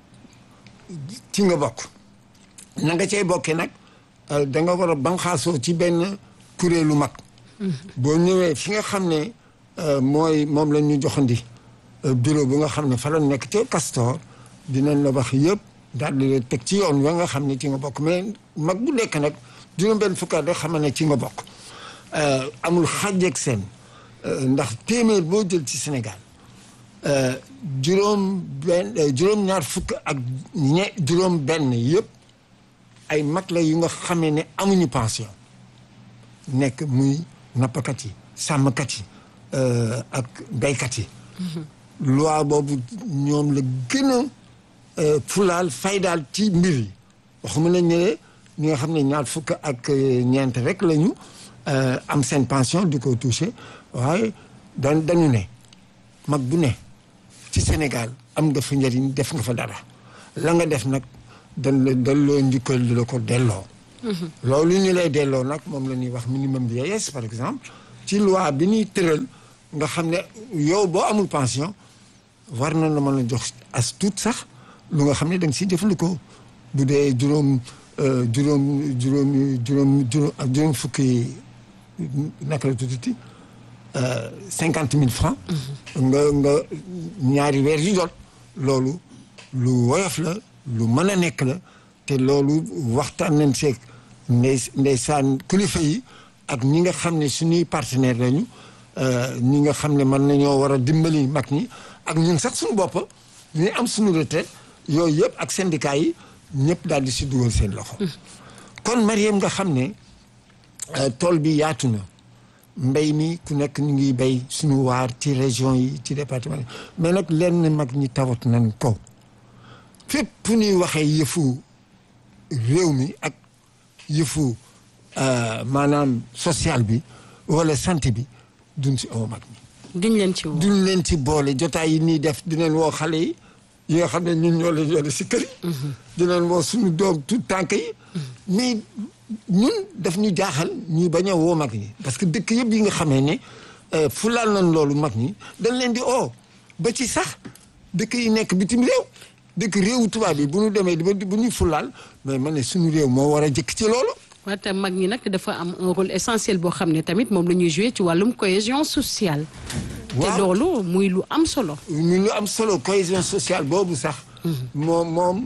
Speaker 6: ci nga bokk na nga cay bokkee nag da nga war a banxaasoo ci benn kuréelu mag boo ñëwee fi nga xam ne mooy moom la ñu joxandi bureau bu nga xam ne fa la nekk ca Castor dinañ la wax yëpp daal di la teg ci yoon wa nga xam ne ci nga bokk mais mag bu nekk nag juróom-benn fukki at rek xam ne ci nga bokk amul xàjjeeg seen ndax téeméer boo jël ci Sénégal juróom benn juróom ñaar fukk ak ñe juróom benn yëpp ay mag la yu nga xamee ne amuñu pension nekk muy nappkat yi sàmmkat yi ak béykat yi loi boobu ñoom la gën a fulaal faydaal ci mbir yi waxuma nañ ne ñi nga xam ne ñaar fukk ak ñeent rek la ñu am seen pension di ko touché waaye dan dañu ne mag bu ne ci Sénégal am nga fa njëriñ def nga fa dara la nga def nag dañ la delloo njukkal di la ko delloo loolu ñu lay delloo nag moom la ñuy wax minimum vieillesse par exemple ci loi bi ñuy tëral nga xam ne yow boo amul pension war na la mën a jox as tuut sax lu nga xam ne da nga siy jëfandikoo bu dee juróom juróom juróom juróom juróom juróom fukki naka la tuuti cinquante mille francs nga nga ñaari weer yu jot loolu lu woyof la lu mën a nekk la te loolu waxtaan nañ seeg ndey ndeysaan kilifa yi ak ñi nga xam ne suñuy partenaire lañu ñi nga xam ne mën nañoo war a dimbali mag ñi ak ñun sax suñu bopp ñu am suñu retraite yooyu yëpp ak syndicat yi ñëpp daal di si dugal seen loxo kon Mariam nga xam ne tool bi yaatu na mbéy mi ku nekk ñu ngi béy suñu waar ci région yi ci département yi mais nag lenn mag ñi tawat nañ ko fépp fu ñuy waxee yëfu réew mi ak yëfu maanaam social bi wala santé bi duñ si oo mag ñi
Speaker 3: duñ leen ci woo
Speaker 6: duñ leen ci boole jotaay yi nii def dinañ woo xale yi yi nga xam ne ñun ñoo leen yore si kër yi dinañ woo suñu doom tout tànk yi mais ñun daf ñu jaaxal ñuy bañ a woo mag ñi parce que dëkk yëpp yi nga xamee ne fulaal nañ loolu mag ñi dañ leen di oo ba ci sax dëkk yi nekk bitim réew dëkk réewu tubaab yi bu ñu demee bu ñuy fulaal mais man ne suñu réew moo war a jëkk ci loolu
Speaker 3: waaye tam mag ñi nag dafa am un rôle essentiel boo xam ne tamit moom la ñuy joué ci wàllum cohésion sociale te loolu muy lu am solo
Speaker 6: muy lu am solo cohésion sociale boobu sax moom moom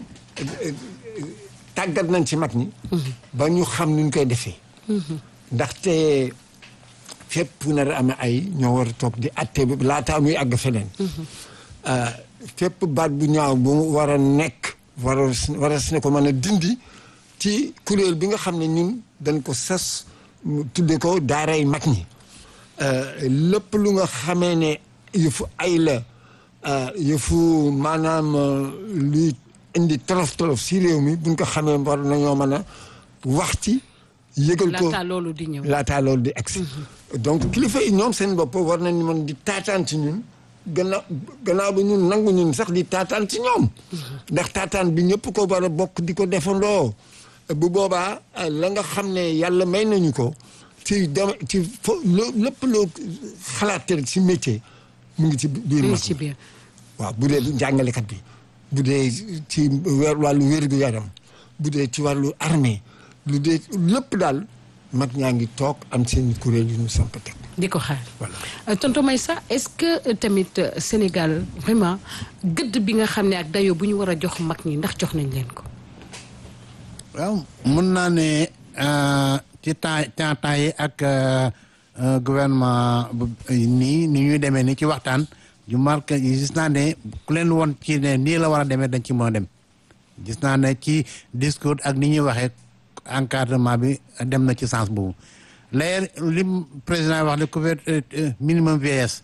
Speaker 6: tàggat nañ ci mag ñi ba ñu xam nuñ koy defee ndaxte fépp fu nar a amee ay ñoo war a toog di atte laataa muy àgg feneen fépp baat bu ñaaw bu war a nekk war a war a ne ko mën a dindi ci kuréel bi nga xam ne ñun dañ ko sas tudde ko daaray mag ñi lépp lu nga xamee ne yëfu ay la yëfu maanaam luy indi tolof tolof si réew mi buñ ko xamee war nañoo mën a wax ci yëgal ko
Speaker 3: laataa loolu di ñëw
Speaker 6: laataa loolu di agsi donc kilifa yi ñoom seen bopp war nañ mën di taataan ci ñun gannaaw gannaaw ba ñun nangu ñun sax di taataan ci ñoom ndax taataan bi ñëpp ko war a bokk di ko defandoo bu boobaa la nga xam ne yàlla may nañu ko ci dem ci fo lépp loo xalaat rek si métier mu ngi ci biir mag ñi waaw bu dee njàngalekat bi bu dee ci weer wàllu wér-gu yaram bu dee ci wàllu armée lu dee lépp daal mag ñaa ngi toog am seen kuréel yu ñu samp teg
Speaker 3: di ko xaar tonton Meissa est-ce que tamit Sénégal vraiment gëdd bi nga xam ne ak dayoo bu ñu war a jox mag ñi ndax jox nañ leen ko
Speaker 7: waaw mën naa ne ci temps temps temps yi ak gouvernement nii ni ñuy demee ni ci waxtaan ju marqué gis naa ne ku leen woon ci ne nii la war a demee dañ ci mën a dem gis naa ne ci discours ak ni ñuy waxee encadrement bi dem na ci sens boobu léegi li président wax ne couverture minimum vieillesse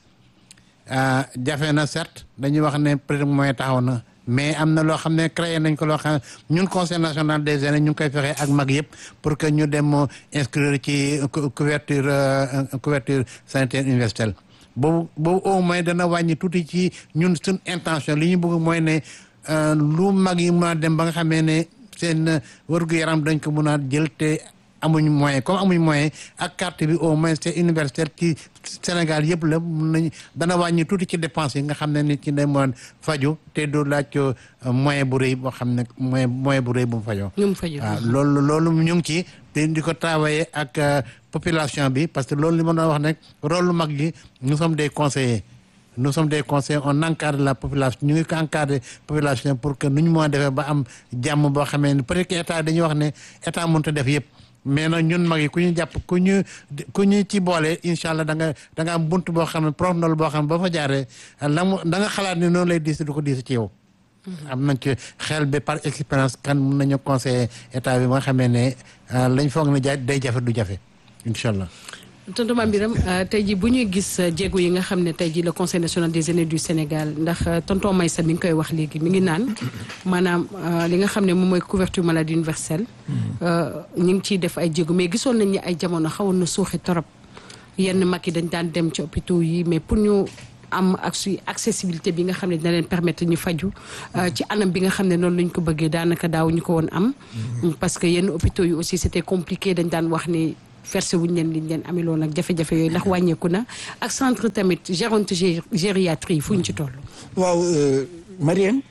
Speaker 7: jafe na certes dañuy wax ne peut-être moyen taxaw na mais am na loo xam ne créé nañ ko loo xam ne ñun conseil national des aînés ñu ngi koy fexe ak mag yëpp pour que ñu dem inscrire ci couverture couverture sanitaire universelle boobu boobu au moins dana wàññi tuuti ci ñun suñ intention li ñu bëgg mooy ne lu mag yi mën a dem ba nga xamee ne seen wërgu-yaram dañ ko mën a jël te amuñ moyen comme amuñ moyen ak carte bi au moins c'est universel ci Sénégal yëpp la mun nañ dana wàññi tuuti ci dépense yi nga xam ne nit ci day mën faju te du laaj moyen bu rëy boo xam ne moyen moyen bu rëy bu mu fajoo waaw loolu loolu ñu ngi ci te di ko travailler ak population bi parce que loolu li ma doon wax nag rôle lu mag gi nous sommes des conseillers nous sommes des conseillers on encadre la population ñu ngi ko encadrer population pour que nu ñu mën a defee ba am jàmm boo xamee ne peut-être que état dañuy wax ne état mënut a def yëpp mais nag ñun mag yi ku ñu jàpp ku ñu ku ñu ci boole incha allah da nga da nga am bunt boo xam ne prof ndol boo xam ne ba fa jaaree la mu da nga xalaat ne noonu lay diis du ko diis ci yow. am nañ ci xel bi par expérience kan mun nañu conseiller état bi ba nga xamee ne lañ foog ne ja day jafe du jafe incha allah.
Speaker 3: tonton Mame Birame tey jii bu ñuy gis jéego yi nga xam ne tey jii le conseil national des aînés du Sénégal ndax tonton Maïssa mi ngi koy wax léegi mi ngi naan maanaam li nga xam ne moom mooy couverture maladie universelle. ñu ngi ciy def ay jéego mais gisoon nañ ni ay jamono xawoon na suuxi torop yenn mag yi dañ daan dem ci hôpitaux yi mais pour ñu am ak suy accessibilité bi nga xam ne dina leen permettre ñu faju ci anam bi nga xam ne noonu lañ ko bëggee daanaka daaw ñu ko woon am. parce que yenn hôpitaux yi aussi c'était compliqué dañ daan wax ni. versé wuñ leen liñ leen ameloon ak jafe-jafe yooyu ndax wàññeeku na ak centre tamit géronte gériatrie yi fu ñu ci toll.
Speaker 6: waaw Mariam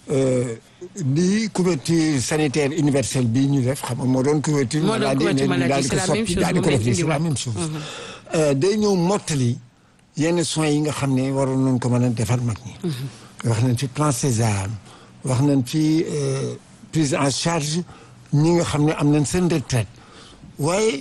Speaker 6: di couverture sanitaire universelle bii ñu def xam nga moo doon couverture.
Speaker 3: moo doon couverture maladie c'est la même chose
Speaker 6: daal di ko soppi c'est la même chose. day ñëw mottali yenn soins yi nga xam ne waroon nañ ko mën a defar mag ñi. wax nañ fi plan Sésame wax nañ fi prise en charge ñi nga xam ne am nañ seen retraite waaye.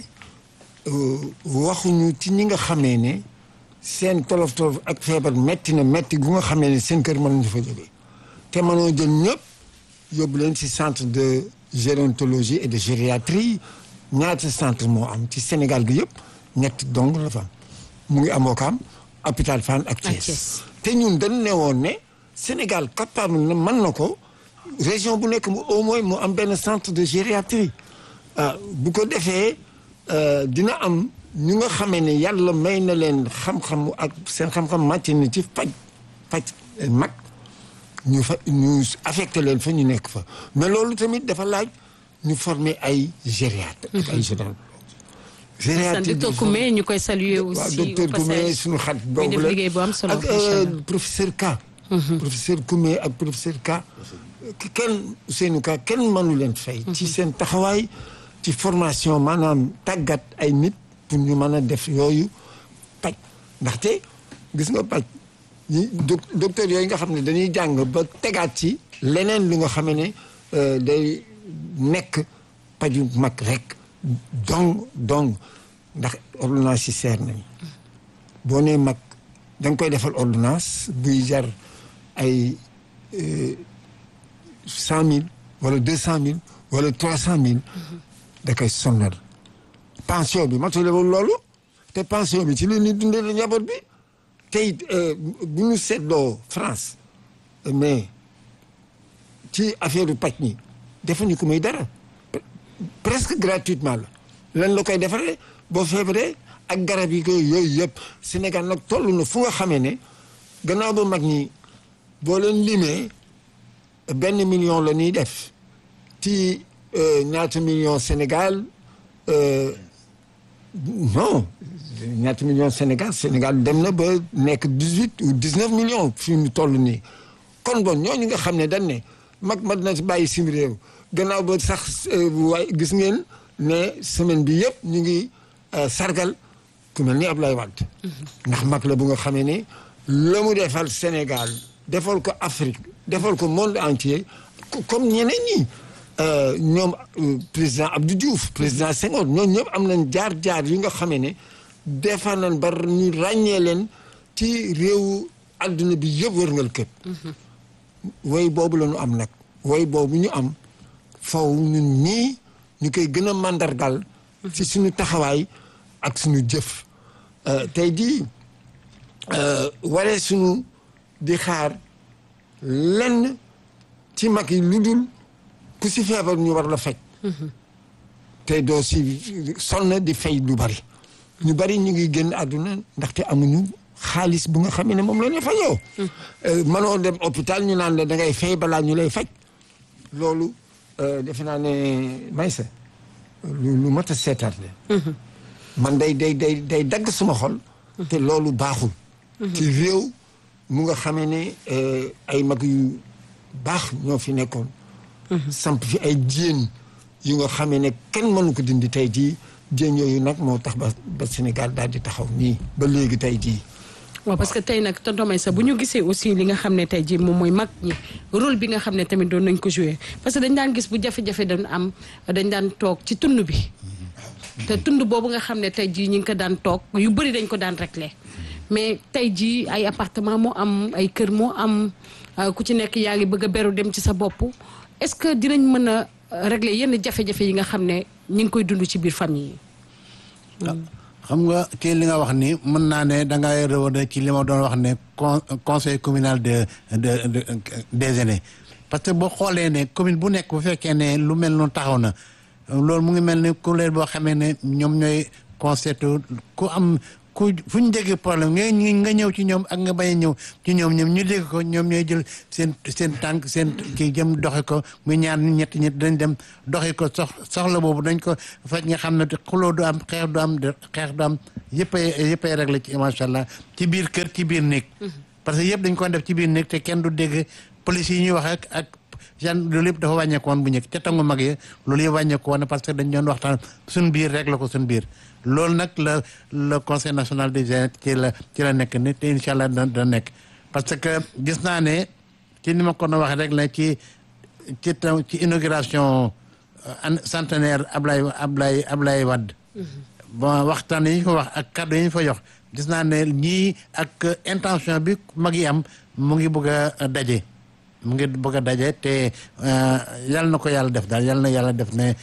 Speaker 6: waxuñu ci ñi nga xamee ne seen tolof tolof ak feebar metti na metti gu nga xamee ne seen kër mënuñu fa jógee te mënoo jël ñëpp yóbbu leen ci centre de gérontologie et de gériatrie ñaata centre moo am ci Sénégal gi yëpp ñett dong la fa am mu ngi am Ouakam hôpital Fann ak Thiès te ñun dañ ne woon ne Sénégal capable na mën na ko région bu nekk mu au moins mu am benn centre de gériatrie ah bu ko defee dina am ñu nga xamee ne yàlla may na leen xam-xam ak seen xam-xam màcc na ci faj faj mag ñu fa ñu affecté leen fa ñu nekk fa mais loolu tamit dafa laaj ñu former ay gériatre ak ay gérontologue gériatre
Speaker 3: docteur Koumé ñu koy saluer aussi
Speaker 6: waaw docteur Koumé suñu xat boobu la ak professeur Ka professeur Koumé ak professeur Ka kenn seenu Ka kenn mënu leen fay ci seen taxawaay ci formation maanaam tàggat ay nit pour ñu mën a def yooyu paj ndaxte gis nga paj ñi docteur yooyu nga xam ne dañuy jàng ba tegaat ci leneen lu nga xam ne day nekk paju mag rek donc donc ndax ordonnance yi seer nañu boo nee mag da nga koy defal ordonnance buy jar ay cent mille wala deux cent mille wala trois cent mille da koy sonnal pension bi matulewul loolu te pension bi ci li ñuy dundee la njaboot bi tey bu ñu seetloo France mais ci affaire u paj ñi defuñu ko muy dara presque gratuitement la lan la koy defaree boo feebaree ak garab yi ko yooyu yëpp Sénégal nag toll na fu nga xamee ne gannaaw ba mag ñi boo leen limee benn million la ñuy def ci ñaata million Sénégal non ñaata million Sénégal Sénégal dem na ba nekk dix-huit ou dix-neuf millions fi mu toll nii kon bon ñooñu nga xam ne dañ ne mag mat na bàyyi sim réew gannaaw ba sax waay gis ngeen ne semaine bi yëpp ñu ngi sargal ku mel ni Ablaye Wade ndax mag la bu nga xamee ne la mu defal Sénégal defal ko Afrique defal ko monde entier comme ñeneen ñi ñoom président Abdou Diouf président Senghor ñoom ñëpp am nañ jaar-jaar yu nga xamee ne defar nañ ba ñu ràññee leen ci réewu adduna bi yëpp wërngal këpp woy boobu la ñu am nag woy boobu ñu am faw ñun nii ñu koy gën a màndargal ci suñu taxawaay ak suñu jëf tey jii waree suñu di xaar lenn ci mag yi lu dul ku si feebar ñu war la faj te doo si sonn di fay lu bari ñu bari ñu ngi génn àdduna ndaxte amuñu xaalis bu nga xam ne moom la ñu fajoo mënoo dem hôpital ñu naan la da ngay fay balaa ñu lay faj loolu defe naa ne Maysa lu lu mat a seetaat la man day day day day dagg suma xol te loolu baaxul ci réew mu nga xamee ne ay mag yu baax ñoo fi nekkoon samp fi ay jéen yu nga xamee ne kenn mënu ko dindi tey jii jéen yooyu nag moo tax ba ba Sénégal daal di taxaw nii ba léegi tey jii
Speaker 3: waaw parce que tey nag tonton Maïssa bu ñu gisee aussi li nga xam ne tey jii moom mooy mag ñi rôle bi nga xam ne tamit doon nañ ko jouer parce que dañ daan gis bu jafe-jafe dañ am dañ daan toog ci tund bi te tund boobu nga xam ne tey jii ñi ngi ko daan toog yu bëri dañ ko daan réglé mais tey jii ay appartement moo am ay kër moo am ku ci nekk yaa ngi bëgg a beru dem ci sa bopp est-ce que dinañ mën a régler yenn jafe-jafe yi nga xam ne ñi ngi koy dund ci biir famille yi.
Speaker 7: xam nga ci li nga wax ni mën naa ne da ngay revenir ci li ma doon wax ne con conseil communal de de de des aînés parce que boo xoolee ne commune bu nekk bu fekkee ne lu mel noonu taxaw na loolu mu ngi mel ni kuréel boo xamee ne ñoom ñooy concerté ku am ku fu ñu déggee problème nga nga ñëw ci ñoom ak nga bañ a ñëw ci ñoom ñoom ñu dégg ko ñoom ñooy jël seen seen tànk seen kii jëm doxi ko muy ñaar ñetti ñett dañ dem doxi ko sox soxla boobu dañ ko faj nga xam ne xuloo du am xeex du am xeex du am yëpp ay yëpp ay réglé ci macha allah ci biir kër ci biir néeg parce que yëpp dañ ko def ci biir néeg te kenn du dégg police yi ñuy wax ak ak gen loolu yëpp dafa wàññeeku woon bu njëkk ca tangu mag yi loolu yëpp wàññeeku woon parce que dañ doon waxtaan suñ biir réglé ko suñ biir loolu nag la le conseil national des aînés ci la ci la nekk ni te incha allah da da nekk parce que gis naa ne ci ni ma ko doon waxee rek la ci ci taw ci inauguration centenaire Ablaye Ablaye Ablaye Wade bon waxtaan yi ñu fa wax ak kàddu yi ñu fa jox gis naa ne ñii ak intention bi mag yi am mu ngi bëgg a daje mu ngi bëgg a daje te yal na ko yàlla def daal yal na yàlla def ne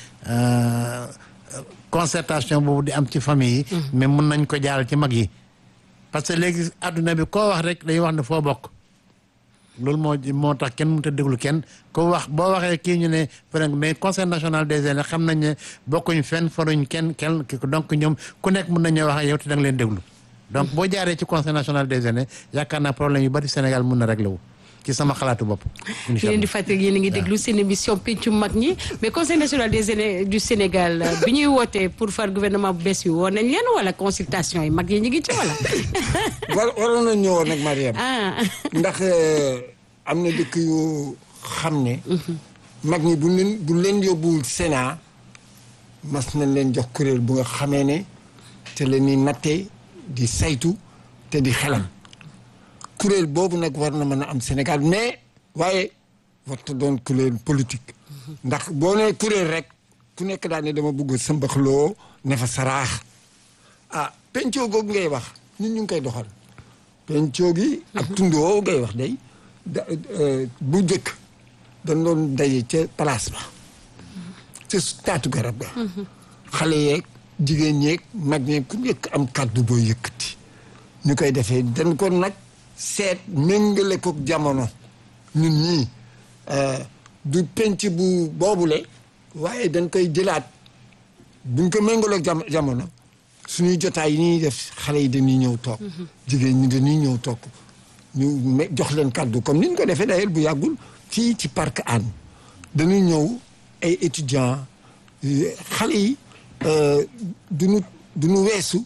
Speaker 7: concertation boobu di am ci famille yi mais mun nañ ko jaaral ci mag yi parce que léegi adduna bi koo wax rek dañuy wax ne foo bokk loolu moo moo tax kenn mënut a déglu kenn ko wax boo waxee kii ñu ne mais conseil national des aînés xam nañ ne bokkuñ fenn faruñ kenn kenn donc ñoom ku nekk mën nañoo wax ak yow te da nga leen déglu donc boo jaaree ci conseil national des aînés yaakaar naa problème yu bari Sénégal mun na réglé wu ci sama xalaatu bopp.
Speaker 3: incha allah yéen di fàttali yéen a ngi déglu seen émission pencum mag ñi mais conseil national des aînés du Sénégal bi ñuy wootee pour far gouvernement bu bees yi woo nañ leen wala consultation yi mag yi ñu ngi ci wala.
Speaker 6: war waroon na ñëwoon nag Mariam.
Speaker 3: ah.
Speaker 6: ndax am na dëkk yu xam ne. mag ñi buñ leen buñ leen yóbbuwul Sénat mas nañ leen jox kuréel bu nga xamee ne te la ñuy nattee di saytu te di xelam. kuréel boobu nag war na mën a am Sénégal mais waaye warta doon kuréel politique ndax boo nee kuréel rek ku nekk daal ne dama bëgg sëmbaxloo ne fa saraax ah pencoo googu ngay wax ñun ñu ngi koy doxal pencoo gi ak tundoo ngay wax day da bu jëkk dañ doon daje ca place ba ca taatu garab ga xale yeeg jigéen ñeeg mag ñeeg ku nekk am kàddu boo yëkkati ñu koy defee dañ ko nag seet méngale ko jamono ñun ñii du penc bu boobule waaye dañ koy jëlaat buñ ko méngale ak jamono suñuy jotaay yi ñuy def xale yi dañuy ñëw toog jigéen ñi dañuy ñëw toog ñu jox leen kàddu comme ni ñu ko defee d'ailleurs bu yàggul fii ci parc Hann dañuy ñëw ay étudiants xale yi duñu duñu weesu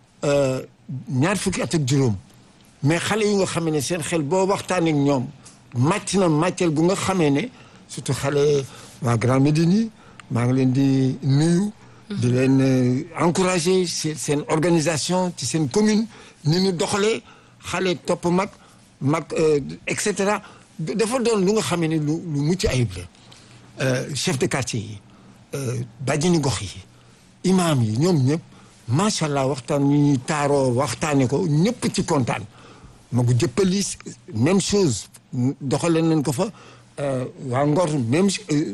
Speaker 6: ñaar fukki at ak juróom mais xale yu nga xamee ne seen xel boo waxtaanee ak ñoom màcc na màcceel gu nga xamee ne surtout xale waa Grand Médine yi maa ngi leen di nuyu. di leen encourager seen organisation ci seen commune ni ñu doxalee xale topp mag mag et cetera dafa doon lu nga xamee ne lu lu mucc ayib la. chef de quartier yi bàjjeni gox yi imam yi ñoom ñëpp macha allah waxtaan ñu ñuy taaroo waxtaanee ko ñëpp ci kontaan. magu jëppali même chose doxaleen nañ ko fa waa Ngor même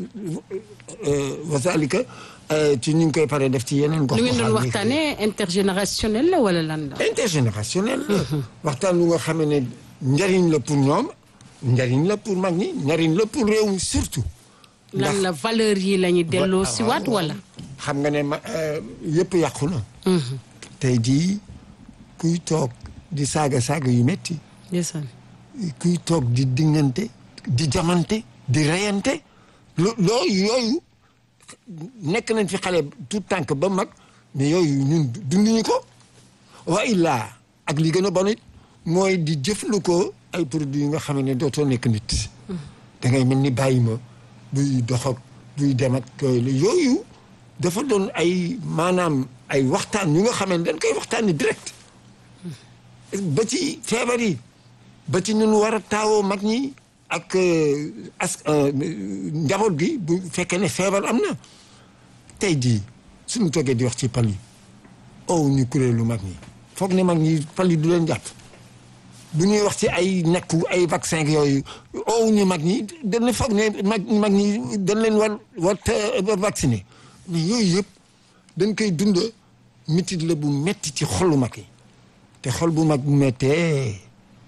Speaker 6: wasalika ci ñu ngi koy paree def ci yeneen gox.
Speaker 3: lu ngeen doon waxtaanee intergénérationnel la wala lan la.
Speaker 6: intergénérationnel la. waxtaan lu nga xam ne njariñ la pour ñoom njariñ la pour mag ñi njariñ la pour réew mi surtout.
Speaker 3: lan la valeur yi la ñu delloo si waat wala.
Speaker 6: xam nga ne ma yëpp yàqu na. tey jii kuy toog. di saaga saaga yu metti kuy toog di diggante di jamante di reyante lo loolu yooyu nekk nañ fi xale tout tànk ba mag mais yooyu ñun dunduñu ko wa illaa ak li gën a bon it mooy di jëflu ko ay produits yi nga xam ne dootoo nekk nit da ngay mel ni bàyyi ma buy dox ak buy dem ak yooyu dafa doon ay maanaam ay waxtaan yu nga xam ne dañ koy waxtaani direct ba ci feebar yi ba ci ñun war a taawoo mag ñi ak as njaboot gi bu fekkee ne feebar am na tey jii suñu toogee di wax ci pal yi ow ñu kuréelu mag ñi foog ne mag ñi pal yi du leen jàpp bu ñuy wax ci ay nekku ay vaccin yooyu ow ñu mag ñi dañ foog ne mag mag ñi dañ leen war war vacciner mais yooyu yëpp dañ koy dund mitit la bu metti ci xolu mag yi te xol bu mag bu mettee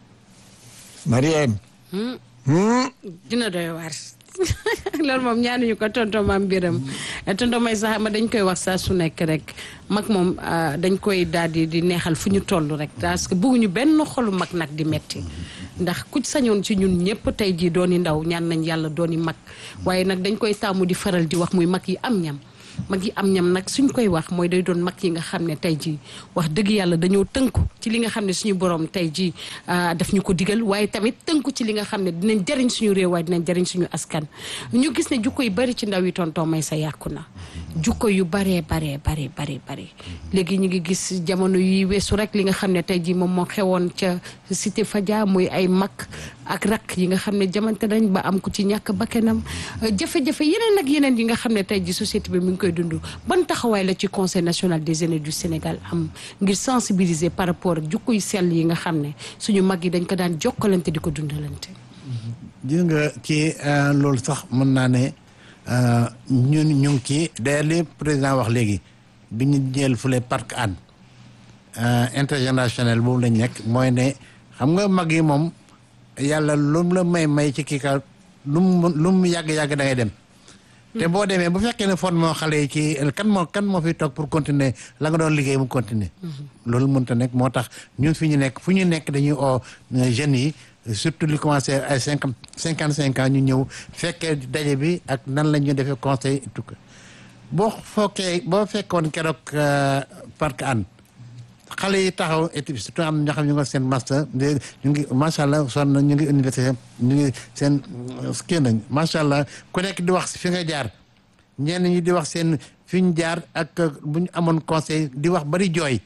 Speaker 6: Mariam
Speaker 3: dina doy waar loolu moom ñaanuñu ko tonton Mame Birame tonton may sax ma dañ koy wax saa su nekk rek mag moom dañ koy daal di di neexal fu ñu toll rek parce que bëgguñu benn xolu mag nag di metti ndax ku sañoon ci ñun ñëpp tey jii dooni ndaw ñaan nañ yàlla dooni mag waaye nag dañ koy tàmmu di faral di wax muy mag yi am ñam mag yi am ñam nag suñ koy wax mooy day doon mag yi nga xam ne tey jii wax dëgg yàlla dañoo tënku ci li nga xam ne suñu borom tey jii daf ñu ko digal waaye tamit tënku ci li nga xam ne dinañ jariñ suñu réew waaye dinañ jariñ suñu askan ñu gis ne jukko yu bari ci ndaw yi tonton may sa yàqu na jukko yu baree baree baree baree baree léegi ñu ngi gis jamono yi weesu rek li nga xam ne tey jii moom moo xewoon ca cité Fadia muy ay mag ak rak yi nga xam ne jamante nañ ba am ku ci ñàkk bakkanam jafe-jafe yeneen ak yeneen yi nga xam ne tey jii société bi mi ngi koy dund ban taxawaay la ci conseil national des aînés du Sénégal am ngir sensibiliser par rapport ak jukko yu sell yi nga xam ne suñu mag yi dañ ko daan jokkalante di ko dundalante.
Speaker 7: gis nga ci loolu sax mën naa ne ñun ñu ngi ci d'ailleurs li président wax léegi bi ñu jël fule parc Hann intergénérationnel boobu lañ nekk mooy ne xam nga mag yi moom yàlla lu mu la may may ci kii ka lu mu lu mu yàgg-yàgg da ngay dem te boo demee bu fekkee ne formation xale yi ci kan moo kan moo fi toog pour continuer la nga doon liggéey mu continuer loolu mënta nekk moo tax ñun fi ñu nekk fu ñu nekk dañuy oo jeunes yi surtout li commencé ay cinquante cinquante cinq ans ñu ñëw fekkee daje bi ak nan la ñu defee conseil tout que boo fokkee boo fekkoon keroog parc Hann xale yi taxaw et surtout am ñoo xam ñu ngi seen master ñu ngi macha allah sonn ñu ngi université ñu ngi seen kii nañ macha allah ku nekk di wax fi nga jaar ñenn ñi di wax seen fi ñu jaar ak bu ñu amoon conseil di wax bari jooy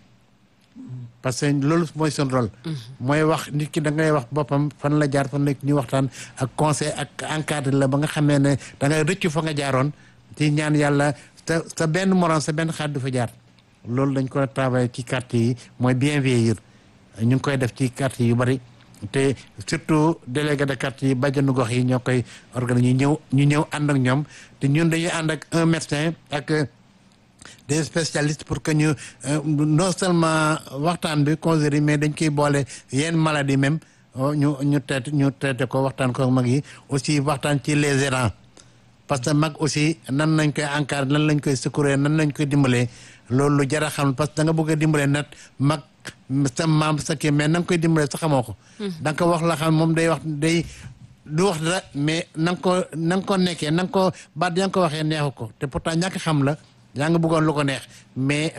Speaker 7: parce que loolu mooy seen rôle. mooy wax nit ki da ngay wax boppam fan la jaar fan la ñu waxtaan ak conseil ak encadré la ba nga xamee ne da ngay rëccu fa nga jaaroon ci ñaan yàlla sa sa benn morom sa benn xaat du fa jaar. loolu dañ ko travailler ci quartier yi mooy bien vieillir ñu ngi koy def ci quartier yu bari te surtout délégué de quartier yi bàjjenu gox yi ñoo koy organiser ñu ñëw ñu ñëw ànd ak ñoom te ñun dañuy ànd ak un médecin ak des spécialistes pour que ñu non seulement waxtaan bi causerie mais dañ koy boole yenn maladie même ñu ñu traité ñu traité ko waxtaan ko mag yi aussi waxtaan ci les errants parce que mag aussi nan lañ koy encadrer nan lañ koy secourir nan lañ koy dimbalee loolu lu jar a xam parce que da nga bëgg a dimbale nag mag sa maam sa kii mais na nga koy dimbale sa xamoo ko. da nga ko wax la xam moom day wax day du wax dara mais na nga ko na nga ko nekkee na nga ko baat yaa nga ko waxee neexu ko te pourtant ñàkk xam la yaa nga bëggoon lu ko neex mais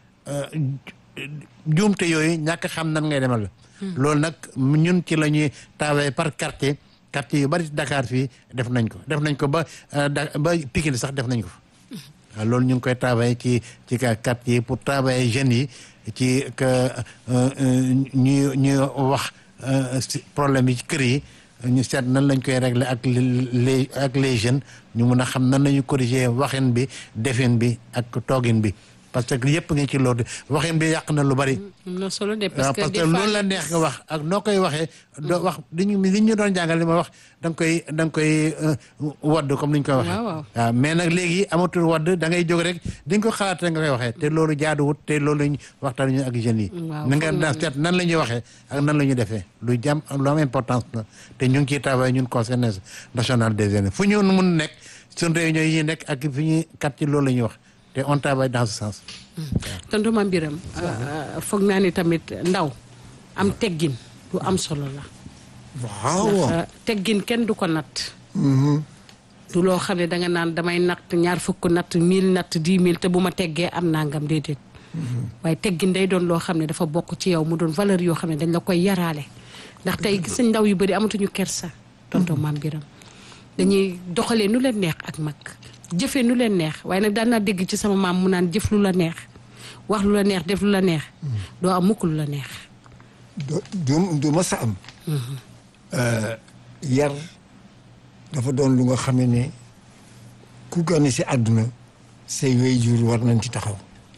Speaker 7: juumte yooyu ñàkk xam nan ngay demal la. loolu nag ñun ci la ñuy travailler par quartier quartier yu bari Dakar fii def nañ ko def nañ ko ba ba Pikine sax def nañ ko. waaw loolu ñu ngi koy travailler ci ci quartier yi pour travailler jeunes yi ci que ñu ñu wax problème yi ci kër yi ñu seet nan lañ koy régler ak les ak les jeunes ñu mun a xam nan lañu corriger waxin bi defin bi ak toogin bi parce que yëpp nga ci loolu waxin bi yàq na lu bari.
Speaker 3: non solo de parce que
Speaker 7: parce que loolu la neex nga wax ak noo koy waxee. doo wax li ñu li ñu doon jàngal li ma wax da nga koy da nga koy wadd comme ni ñu koy waxee.
Speaker 3: waaw
Speaker 7: waaw mais nag léegi amatul wadd da ngay jóg rek di nga ko xalaat rek nga koy waxee te loolu jaaduwut te loolu lañ waxtaan ñu ak jeunes yi.
Speaker 3: waaw
Speaker 7: na nga daan seet nan la ñuy waxee ak nan la ñuy defee lu jàmm lu am importance la te ñu ngi ciy travail ñun conseil national des aînés fu ñu mun nekk suñ réunion yi nekk ak fi ñuy kat ci loolu la ñuy wax. te on travaille dans ce sens.
Speaker 3: tonton Mame Birame foog naa ni tamit ndaw am teggin lu am solo la.
Speaker 6: waaw
Speaker 3: ndax teggin kenn du ko natt. du loo xam ne danga naan damay natt ñaar fukk natt mille natt dix mille te bu ma teggee am nangam déedéet. waaye teggin day doon loo xam ne dafa bokk ci yow mu doon valeur yoo xam ne dañ la koy yaraale ndax tey gis nañ ndaw yu bëri amatuñu kersa. tonton Mame Birame dañuy doxalee nu leen neex ak mag. jëfee nu leen neex waaye nag daan naa dégg ci sama maam mu naan jëf lu la neex wax lu la neex def lu la neex doo am mukk lu la neex
Speaker 6: du du ma sa am yar dafa doon lu nga xamee ne ku gane si àdduna say waajur war nañ ci taxaw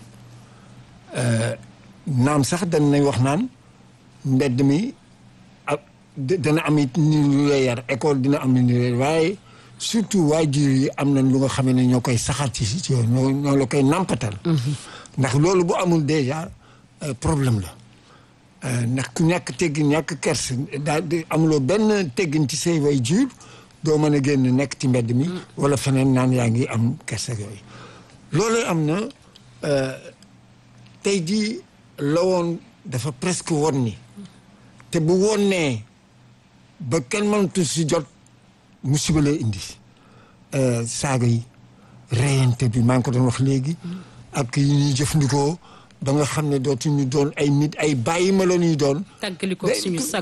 Speaker 6: naam sax dañ nay wax naan mbedd mi ak dana am it ni lu la yar école dina am ni lu la waaye surtout waajur yi am nañ lu nga xam ne ñoo koy saxal ci ci yow ñoo ñoo la koy nampatal. ndax loolu bu amul déjà problème la ndax ku ñàkk teggin ñàkk kers daal di amuloo benn teggin ci say waajur doo mën a génn nekk ci mbedd mi. wala feneen naan yaa ngi am kers ak yooyu. loolu am na tey jii la woon dafa presque woon ni te bu woon nee ba kenn mënatu si jot musiba lay indi saaga yi reyante bi maa ngi ko doon wax léegi ak yi ñuy jëfandikoo ba nga xam ne dootuñu doon ay nit ay bàyyi ma la ñuy doon.
Speaker 3: tàggali ko suñu sag